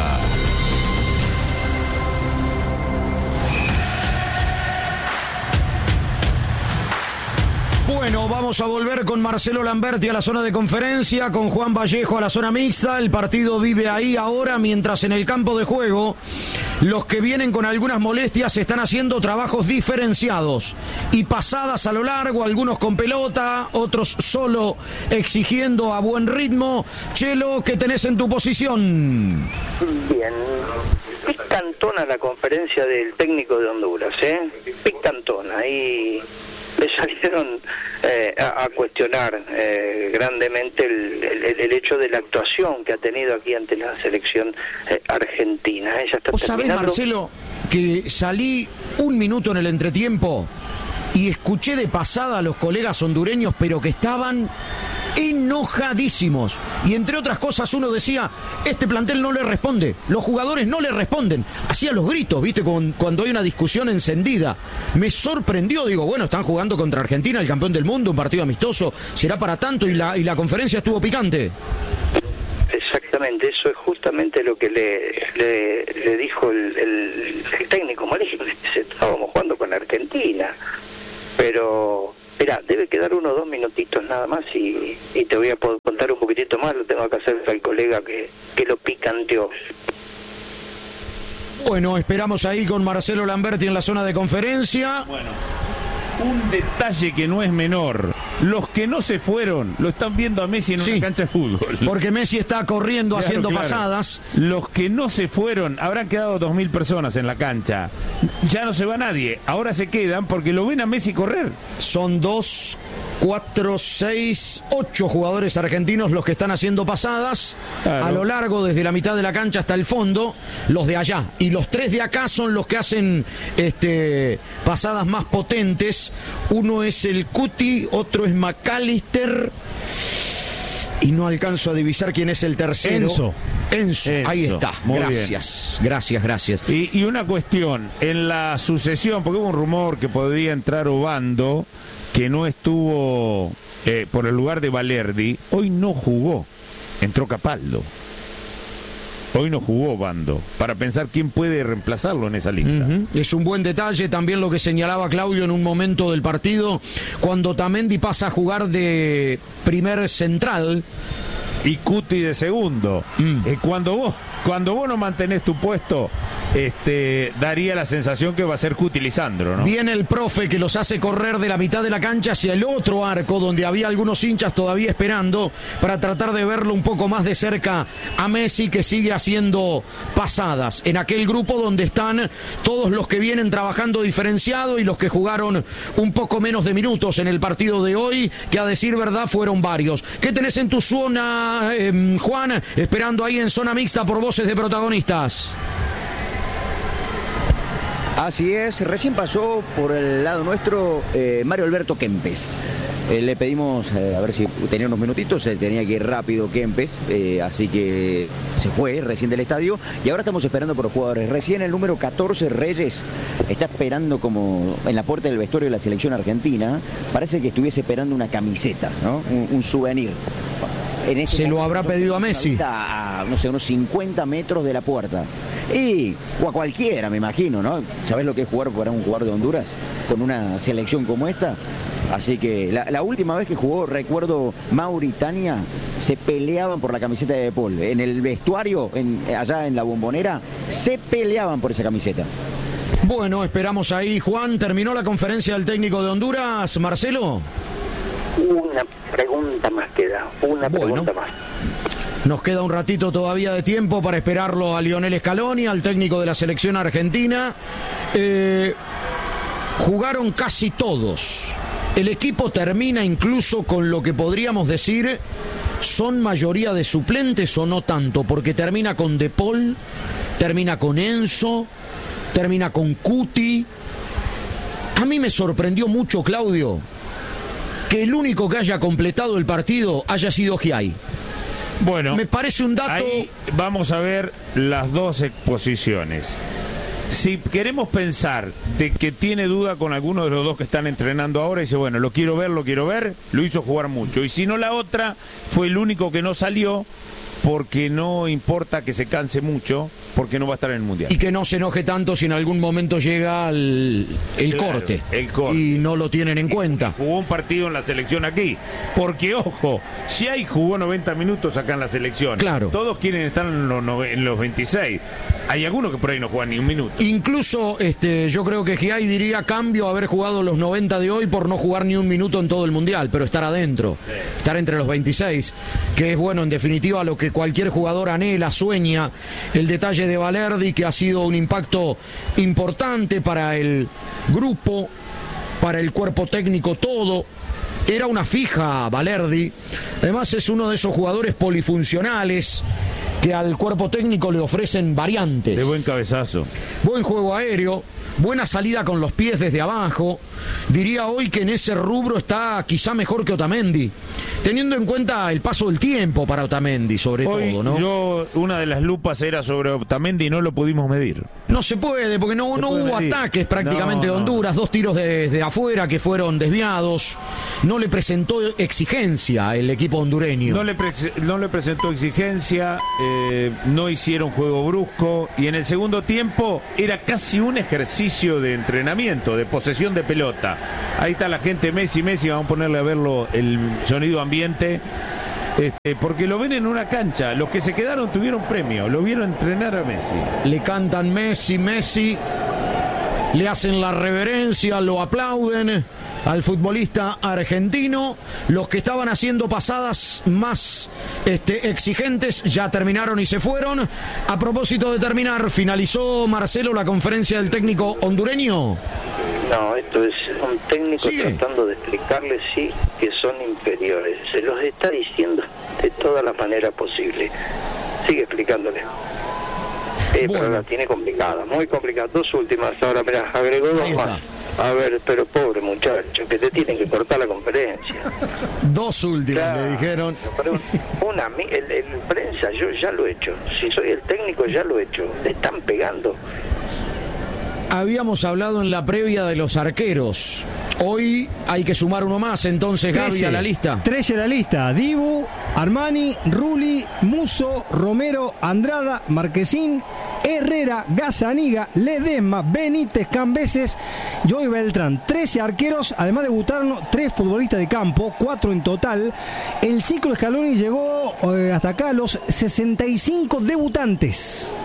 Bueno, vamos a volver con Marcelo Lamberti a la zona de conferencia, con Juan Vallejo a la zona mixta. El partido vive ahí ahora, mientras en el campo de juego los que vienen con algunas molestias están haciendo trabajos diferenciados y pasadas a lo largo, algunos con pelota, otros solo exigiendo a buen ritmo. Chelo, ¿qué tenés en tu posición? Bien, picantona la conferencia del técnico de Honduras, picantona, y le salieron a cuestionar grandemente el hecho de la actuación que ha tenido aquí ante la selección argentina. Ella está ¿Vos sabés, Marcelo, que salí un minuto en el entretiempo y escuché de pasada a los colegas hondureños, pero que estaban enojadísimos. Y entre otras cosas uno decía, este plantel no le responde, los jugadores no le responden. Hacía los gritos, ¿viste? Cuando hay una discusión encendida. Me sorprendió, digo, bueno, están jugando contra Argentina, el campeón del mundo, un partido amistoso, será para tanto, y la conferencia estuvo picante. Exactamente, eso es justamente lo que le dijo el técnico Mauricio. Estábamos jugando con Argentina, pero mira, debe quedar 1 o 2 minutitos nada más y te voy a contar un poquitito más. Lo tengo que hacer al colega que lo picanteó. Bueno, esperamos ahí con Marcelo Lamberti en la zona de conferencia. Bueno, un detalle que no es menor. Los que no se fueron lo están viendo a Messi en una cancha de fútbol. Porque Messi está corriendo, haciendo pasadas. Los que no se fueron, habrán quedado 2.000 personas en la cancha. Ya no se va nadie. Ahora se quedan porque lo ven a Messi correr. Son 2, 4, 6, 8 jugadores argentinos los que están haciendo pasadas a lo largo, desde la mitad de la cancha hasta el fondo, los de allá. Y los 3 de acá son los que hacen pasadas más potentes. Uno es el Cuti, otro es McAllister y no alcanzo a divisar quién es el tercero. Enzo. Ahí está. Muy gracias, bien. Gracias. Y una cuestión, en la sucesión, porque hubo un rumor que podría entrar Obando, que no estuvo por el lugar de Valerdi, hoy no jugó, entró Capaldo. Hoy no jugó Bando, para pensar quién puede reemplazarlo en esa lista. Es un buen detalle también lo que señalaba Claudio en un momento del partido, cuando Otamendi pasa a jugar de primer central. Y Cuti de segundo. Cuando vos no mantenés tu puesto, daría la sensación que va a ser Cuti Lisandro, ¿no? Viene el profe que los hace correr de la mitad de la cancha hacia el otro arco, donde había algunos hinchas todavía esperando para tratar de verlo un poco más de cerca a Messi, que sigue haciendo pasadas en aquel grupo donde están todos los que vienen trabajando diferenciado y los que jugaron un poco menos de minutos en el partido de hoy, que a decir verdad fueron varios. ¿Qué tenés en tu zona, Juan? Esperando ahí en zona mixta por voces de protagonistas. Así es, recién pasó por el lado nuestro Mario Alberto Kempes. Le pedimos a ver si tenía unos minutitos, tenía que ir rápido Kempes, así que se fue recién del estadio y ahora estamos esperando por los jugadores. Recién el número 14, Reyes, está esperando como en la puerta del vestuario de la selección argentina. Parece que estuviese esperando una camiseta, ¿no? Un souvenir. Se lo habrá pedido a Messi. A, no sé, unos 50 metros de la puerta. Y o a cualquiera, me imagino, ¿no? ¿Sabés lo que es jugar para un jugador de Honduras con una selección como esta? Así que la última vez que jugó, recuerdo, Mauritania, se peleaban por la camiseta de De Paul. En el vestuario, allá en la Bombonera, se peleaban por esa camiseta. Bueno, esperamos ahí, Juan. ¿Terminó la conferencia del técnico de Honduras, Marcelo? Una pregunta más queda, pregunta más. Nos queda un ratito todavía de tiempo para esperarlo a Lionel Scaloni, al técnico de la selección argentina. Jugaron casi todos. El equipo termina incluso con lo que podríamos decir son mayoría de suplentes o no tanto, porque termina con De Paul, termina con Enzo, termina con Cuti. A mí me sorprendió mucho, Claudio, que el único que haya completado el partido haya sido Giai. Bueno, me parece un dato. Ahí vamos a ver las dos exposiciones. Si queremos pensar de que tiene duda con alguno de los dos que están entrenando ahora, dice, bueno, lo quiero ver, lo hizo jugar mucho. Y si no, la otra fue el único que no salió, porque no importa que se canse mucho, porque no va a estar en el Mundial. Y que no se enoje tanto si en algún momento llega el corte y no lo tienen en cuenta. Jugó un partido en la selección aquí, porque ojo, si hay jugó 90 minutos acá en la selección, claro, todos quieren estar en los 26. Hay algunos que por ahí no juegan ni un minuto. Incluso yo creo que Giai diría cambio haber jugado los 90 de hoy por no jugar ni un minuto en todo el Mundial, pero estar adentro, estar entre los 26, que es bueno, en definitiva, lo que cualquier jugador anhela, sueña. El detalle de Valerdi, que ha sido un impacto importante para el grupo, para el cuerpo técnico, todo. Era una fija Valerdi. Además es uno de esos jugadores polifuncionales que al cuerpo técnico le ofrecen variantes. De buen cabezazo. Buen juego aéreo, buena salida con los pies desde abajo. Diría hoy que en ese rubro está quizá mejor que Otamendi, teniendo en cuenta el paso del tiempo para Otamendi, sobre Hoy, todo, ¿no? una de las lupas era sobre Otamendi y no lo pudimos medir. No se puede, porque no hubo medir. ataques prácticamente de Honduras, 2 tiros desde afuera que fueron desviados. No le presentó exigencia el equipo hondureño. No le presentó exigencia, no hicieron juego brusco, y en el segundo tiempo era casi un ejercicio de entrenamiento, de posesión de pelota. Ahí está la gente, Messi, vamos a ponerle a verlo el sonido ambiente. Porque lo ven en una cancha. Los que se quedaron tuvieron premio, lo vieron entrenar a Messi. Le cantan Messi, le hacen la reverencia, lo aplauden al futbolista argentino. Los que estaban haciendo pasadas más exigentes ya terminaron y se fueron. A propósito de terminar, ¿finalizó, Marcelo, la conferencia del técnico hondureño? No, esto es un técnico tratando de explicarles, sí, que son inferiores. Se los está diciendo de toda la manera posible. Sigue explicándole. Pero la tiene complicada, muy complicada. 2 últimas, ahora mirá, agregó 2 más. A ver, pero pobre muchacho, que te tienen que cortar la conferencia. 2 últimas, le dijeron. Pero el prensa, yo ya lo he hecho. Si soy el técnico, ya lo he hecho. Le están pegando. Habíamos hablado en la previa de los arqueros. Hoy hay que sumar uno más, entonces, 13, Gaby, a la lista. 13 a la lista. Dibu, Armani, Rulli, Musso, Romero, Andrada, Marquesín, Herrera, Gazzaniga, Ledesma, Benítez, Cambeses, Joey Beltrán. 13 arqueros, además debutaron 3 futbolistas de campo, 4 en total. El ciclo Scaloni llegó hasta acá a los 65 debutantes.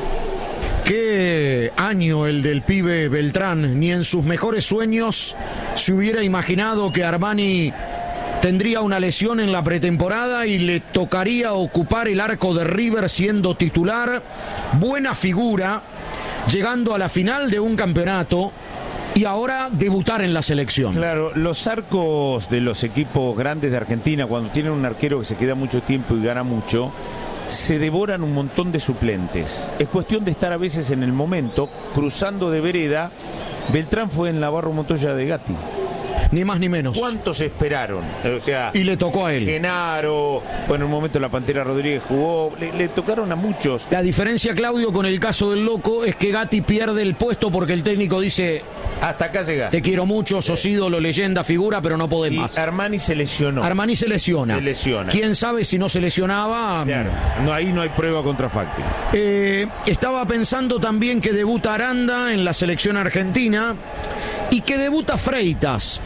Qué año el del pibe Beltrán. Ni en sus mejores sueños se hubiera imaginado que Armani tendría una lesión en la pretemporada y le tocaría ocupar el arco de River siendo titular. Buena figura, llegando a la final de un campeonato y ahora debutar en la selección. Claro, los arcos de los equipos grandes de Argentina, cuando tienen un arquero que se queda mucho tiempo y gana mucho, se devoran un montón de suplentes. Es cuestión de estar a veces en el momento, cruzando de vereda. Beltrán fue en Navarro Montoya de Gatti. Ni más ni menos. ¿Cuántos esperaron? O sea, y le tocó a él. Genaro, bueno, en un momento la Pantera Rodríguez jugó, le tocaron a muchos. La diferencia, Claudio, con el caso del Loco es que Gatti pierde el puesto porque el técnico dice: hasta acá llega. Te quiero mucho, sos ídolo, leyenda, figura, pero no podés más. Armani se lesionó. Armani se lesiona. Se lesiona. ¿Quién sabe si no se lesionaba? Claro, ahí no hay prueba contrafáctica. Estaba pensando también que debuta Aranda en la selección argentina y que debuta Freitas.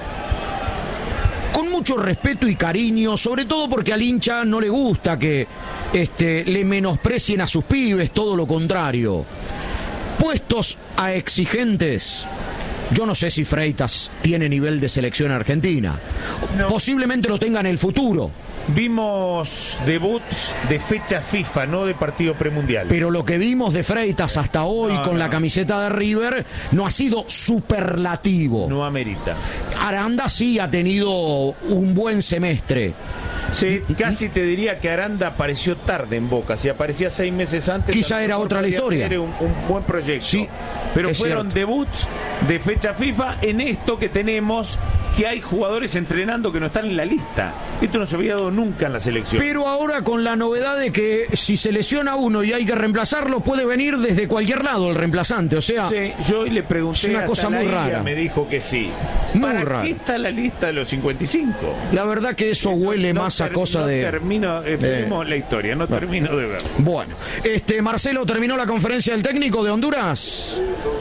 Con mucho respeto y cariño, sobre todo porque al hincha no le gusta que le menosprecien a sus pibes, todo lo contrario. Puestos a exigentes, yo no sé si Freitas tiene nivel de selección argentina. No. Posiblemente lo tenga en el futuro. Vimos debuts de fecha FIFA, no de partido premundial. Pero lo que vimos de Freitas hasta hoy con la camiseta de River no ha sido superlativo. No amerita. Aranda sí ha tenido un buen semestre. Sí, casi te diría que Aranda apareció tarde en Boca. Si aparecía 6 meses antes, quizá era otra la historia. Era un buen proyecto. Sí, pero fueron debuts de fecha FIFA en esto que tenemos, que hay jugadores entrenando que no están en la lista. Esto no se había dado nunca en la selección. Pero ahora con la novedad de que si se lesiona uno y hay que reemplazarlo, puede venir desde cualquier lado el reemplazante. O sea, sí, yo hoy le pregunté, es una cosa muy rara. Me dijo que sí. Muy ¿Para rara. qué está la lista de los 55? La verdad que eso huele más a cosa de... Termino la historia, no termino de verlo. Bueno, Marcelo, ¿terminó la conferencia del técnico de Honduras?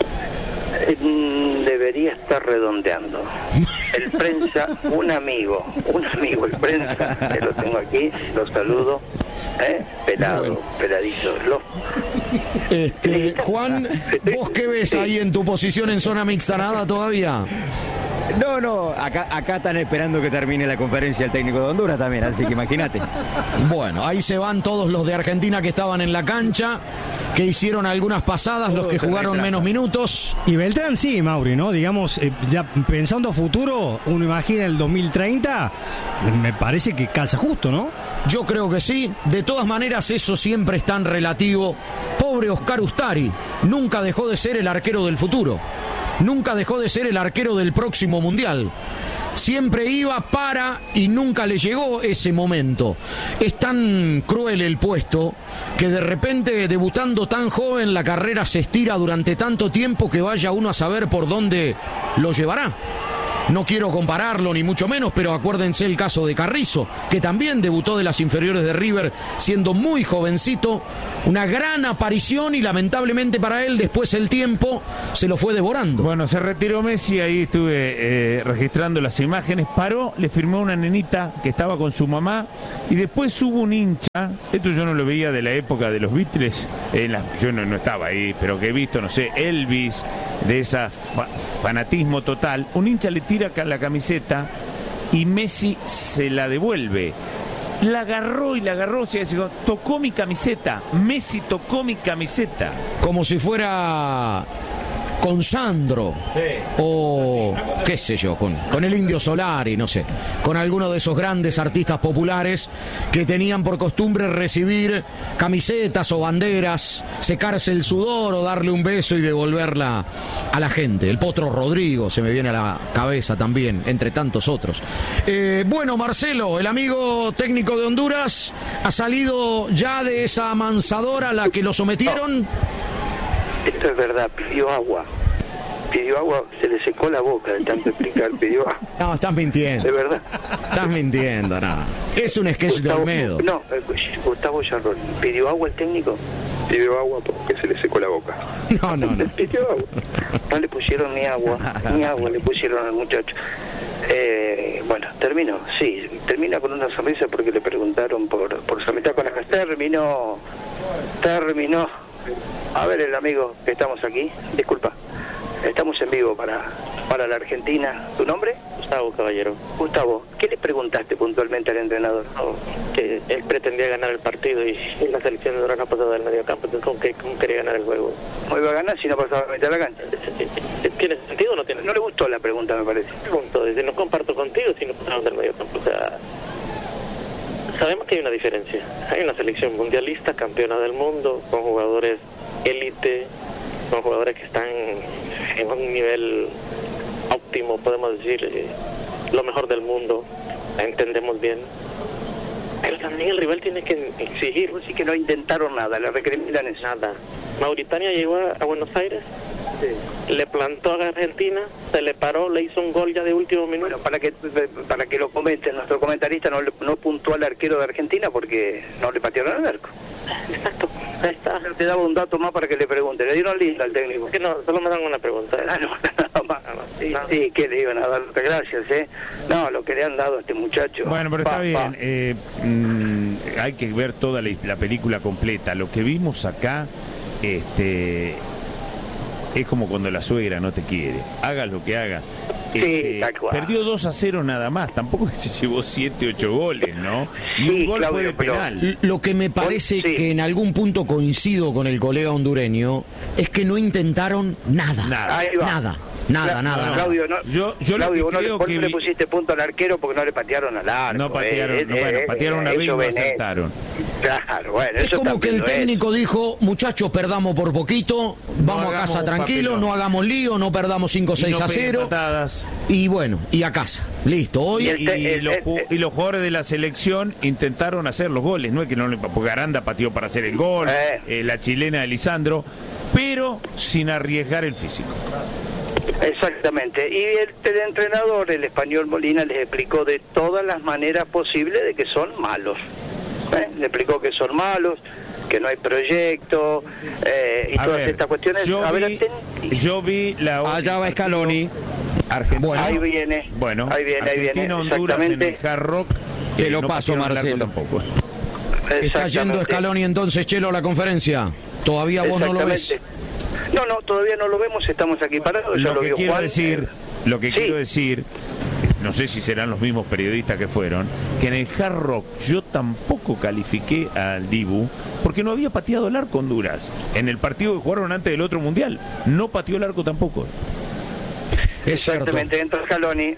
Debería estar redondeando. El prensa, un amigo, el prensa, que lo tengo aquí, lo saludo, pelado, peladito. Juan, ¿vos qué ves ahí en tu posición en zona mixta? ¿Nada todavía? No, acá están esperando que termine la conferencia del técnico de Honduras también, así que imagínate. Bueno, ahí se van todos los de Argentina que estaban en la cancha. que hicieron algunas pasadas, los que jugaron menos minutos. Y Beltrán sí, Mauri, ¿no? Digamos, ya pensando a futuro, uno imagina el 2030, me parece que calza justo, ¿no? Yo creo que sí. De todas maneras, eso siempre es tan relativo. Pobre Oscar Ustari, nunca dejó de ser el arquero del futuro. Nunca dejó de ser el arquero del próximo Mundial. Siempre iba para y nunca le llegó ese momento. Es tan cruel el puesto que de repente, debutando tan joven, la carrera se estira durante tanto tiempo que vaya uno a saber por dónde lo llevará. No quiero compararlo ni mucho menos, pero acuérdense el caso de Carrizo, que también debutó de las inferiores de River siendo muy jovencito, una gran aparición y lamentablemente para él después el tiempo se lo fue devorando. Bueno, se retiró Messi, ahí estuve registrando las imágenes, paró, le firmó una nenita que estaba con su mamá y después hubo un hincha, esto yo no lo veía de la época de los Beatles, yo no estaba ahí, pero que he visto, no sé, Elvis, de esa fanatismo total, un hincha le tira la camiseta y Messi se la devuelve. La agarró, tocó mi camiseta. Messi tocó mi camiseta. Como si fuera con Sandro, sí, o qué sé yo, con el Indio Solari, no sé, con alguno de esos grandes artistas populares que tenían por costumbre recibir camisetas o banderas, secarse el sudor o darle un beso y devolverla a la gente. El Potro Rodrigo se me viene a la cabeza también, entre tantos otros. Bueno, Marcelo, el amigo técnico de Honduras, ha salido ya de esa amansadora a la que lo sometieron. Esto es verdad, pidió agua, se le secó la boca de tanto explicar, pidió agua. No, estás mintiendo. De verdad. Estás mintiendo, no. Es un sketch de Olmedo. No, Gustavo Yarrón, ¿pidió agua el técnico? Pidió agua porque se le secó la boca. No. Pidió agua. No le pusieron ni agua le pusieron al muchacho. Bueno, terminó, sí, termina con una sonrisa porque le preguntaron por su amistad con la casa. Terminó. A ver, el amigo que estamos aquí, disculpa, estamos en vivo para la Argentina. ¿Tu nombre? Gustavo Caballero. Gustavo, ¿qué le preguntaste puntualmente al entrenador? Que él pretendía ganar el partido y la selección de Honduras no pasaba del medio campo, entonces ¿cómo quería ganar el juego? ¿Cómo iba a ganar si no pasaba a meter la cancha? ¿Tiene sentido o no tiene? No le gustó la pregunta, me parece. Pregunto, dice, no comparto contigo si no pasamos del medio campo, o sea... Sabemos que hay una diferencia. Hay una selección mundialista, campeona del mundo, con jugadores élite, con jugadores que están en un nivel óptimo, podemos decir, lo mejor del mundo, la entendemos bien. Pero también el rival tiene que exigir. Sí, que no intentaron nada, le recriminan eso. Nada. Mauritania llegó a Buenos Aires, sí, le plantó a Argentina, se le paró, le hizo un gol ya de último minuto. Bueno, para que lo comenten, nuestro comentarista no puntuó al arquero de Argentina porque no le patearon al arco. Exacto, ahí está. Te daba un dato más para que le pregunte. ¿Le dieron lista al técnico? Que no, solo me dan una pregunta. Sí, que le iban a dar. Gracias, No, lo que le han dado a este muchacho. Bueno, pero está bien. Hay que ver toda la película completa. Lo que vimos acá, es como cuando la suegra no te quiere. Hagas lo que hagas. Perdió 2-0 nada más, tampoco se llevó 7-8 goles, ¿no? Y un gol fue de penal. Lo que me parece que en algún punto coincido con el colega hondureño es que no intentaron nada. Nada. Claudio, yo Claudio, creo que le pusiste punto al arquero porque no le patearon al arco. No patearon, patearon una vez y no acertaron. Claro, bueno, es como que el técnico dijo, muchachos, perdamos por poquito, vamos a casa tranquilo, no hagamos lío, no perdamos 5-6-0. Y bueno, y a casa, listo. Hoy y los jugadores de la selección intentaron hacer los goles, no es que no le, porque Aranda pateó para hacer el gol, la chilena de Lisandro, pero sin arriesgar el físico. Exactamente, y el entrenador, el español Molina, les explicó de todas las maneras posibles de que son malos. Le explicó que son malos, que no hay proyecto, y todas estas cuestiones. Yo vi la... Allá va Scaloni. Argentina. Ahí viene. Argentina, Honduras en el Hard Rock. Te lo paso, Marcelo. Tampoco. ¿Está yendo Scaloni entonces, Chelo, a la conferencia? ¿Todavía vos no lo ves? No, todavía no lo vemos, estamos aquí parados. Lo que quiero decir, no sé si serán los mismos periodistas que fueron, que en el Hard Rock yo tampoco califiqué al Dibu porque no había pateado el arco Honduras. En el partido que jugaron antes del otro mundial, no pateó el arco tampoco. Exactamente, entra Scaloni,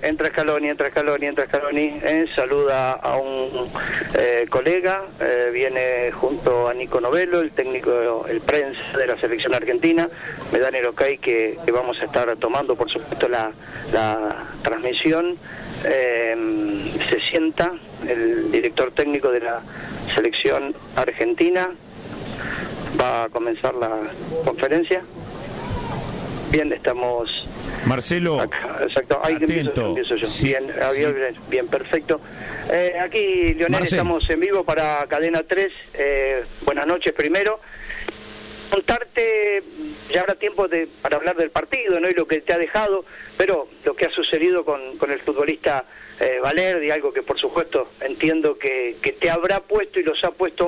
saluda a un colega, viene junto a Nico Novello, el técnico, el prensa de la selección argentina, me dan el ok que vamos a estar tomando, por supuesto, la transmisión. Se sienta el director técnico de la selección argentina, va a comenzar la conferencia. Bien, estamos... Marcelo, acá, exacto. Ahí empiezo yo. Sí, bien, perfecto. Aquí, Lionel, estamos en vivo para Cadena 3. Buenas noches primero. Contarte, ya habrá tiempo para hablar del partido, ¿no? Y lo que te ha dejado, pero lo que ha sucedido con el futbolista Valerdi, algo que por supuesto entiendo que te habrá puesto y los ha puesto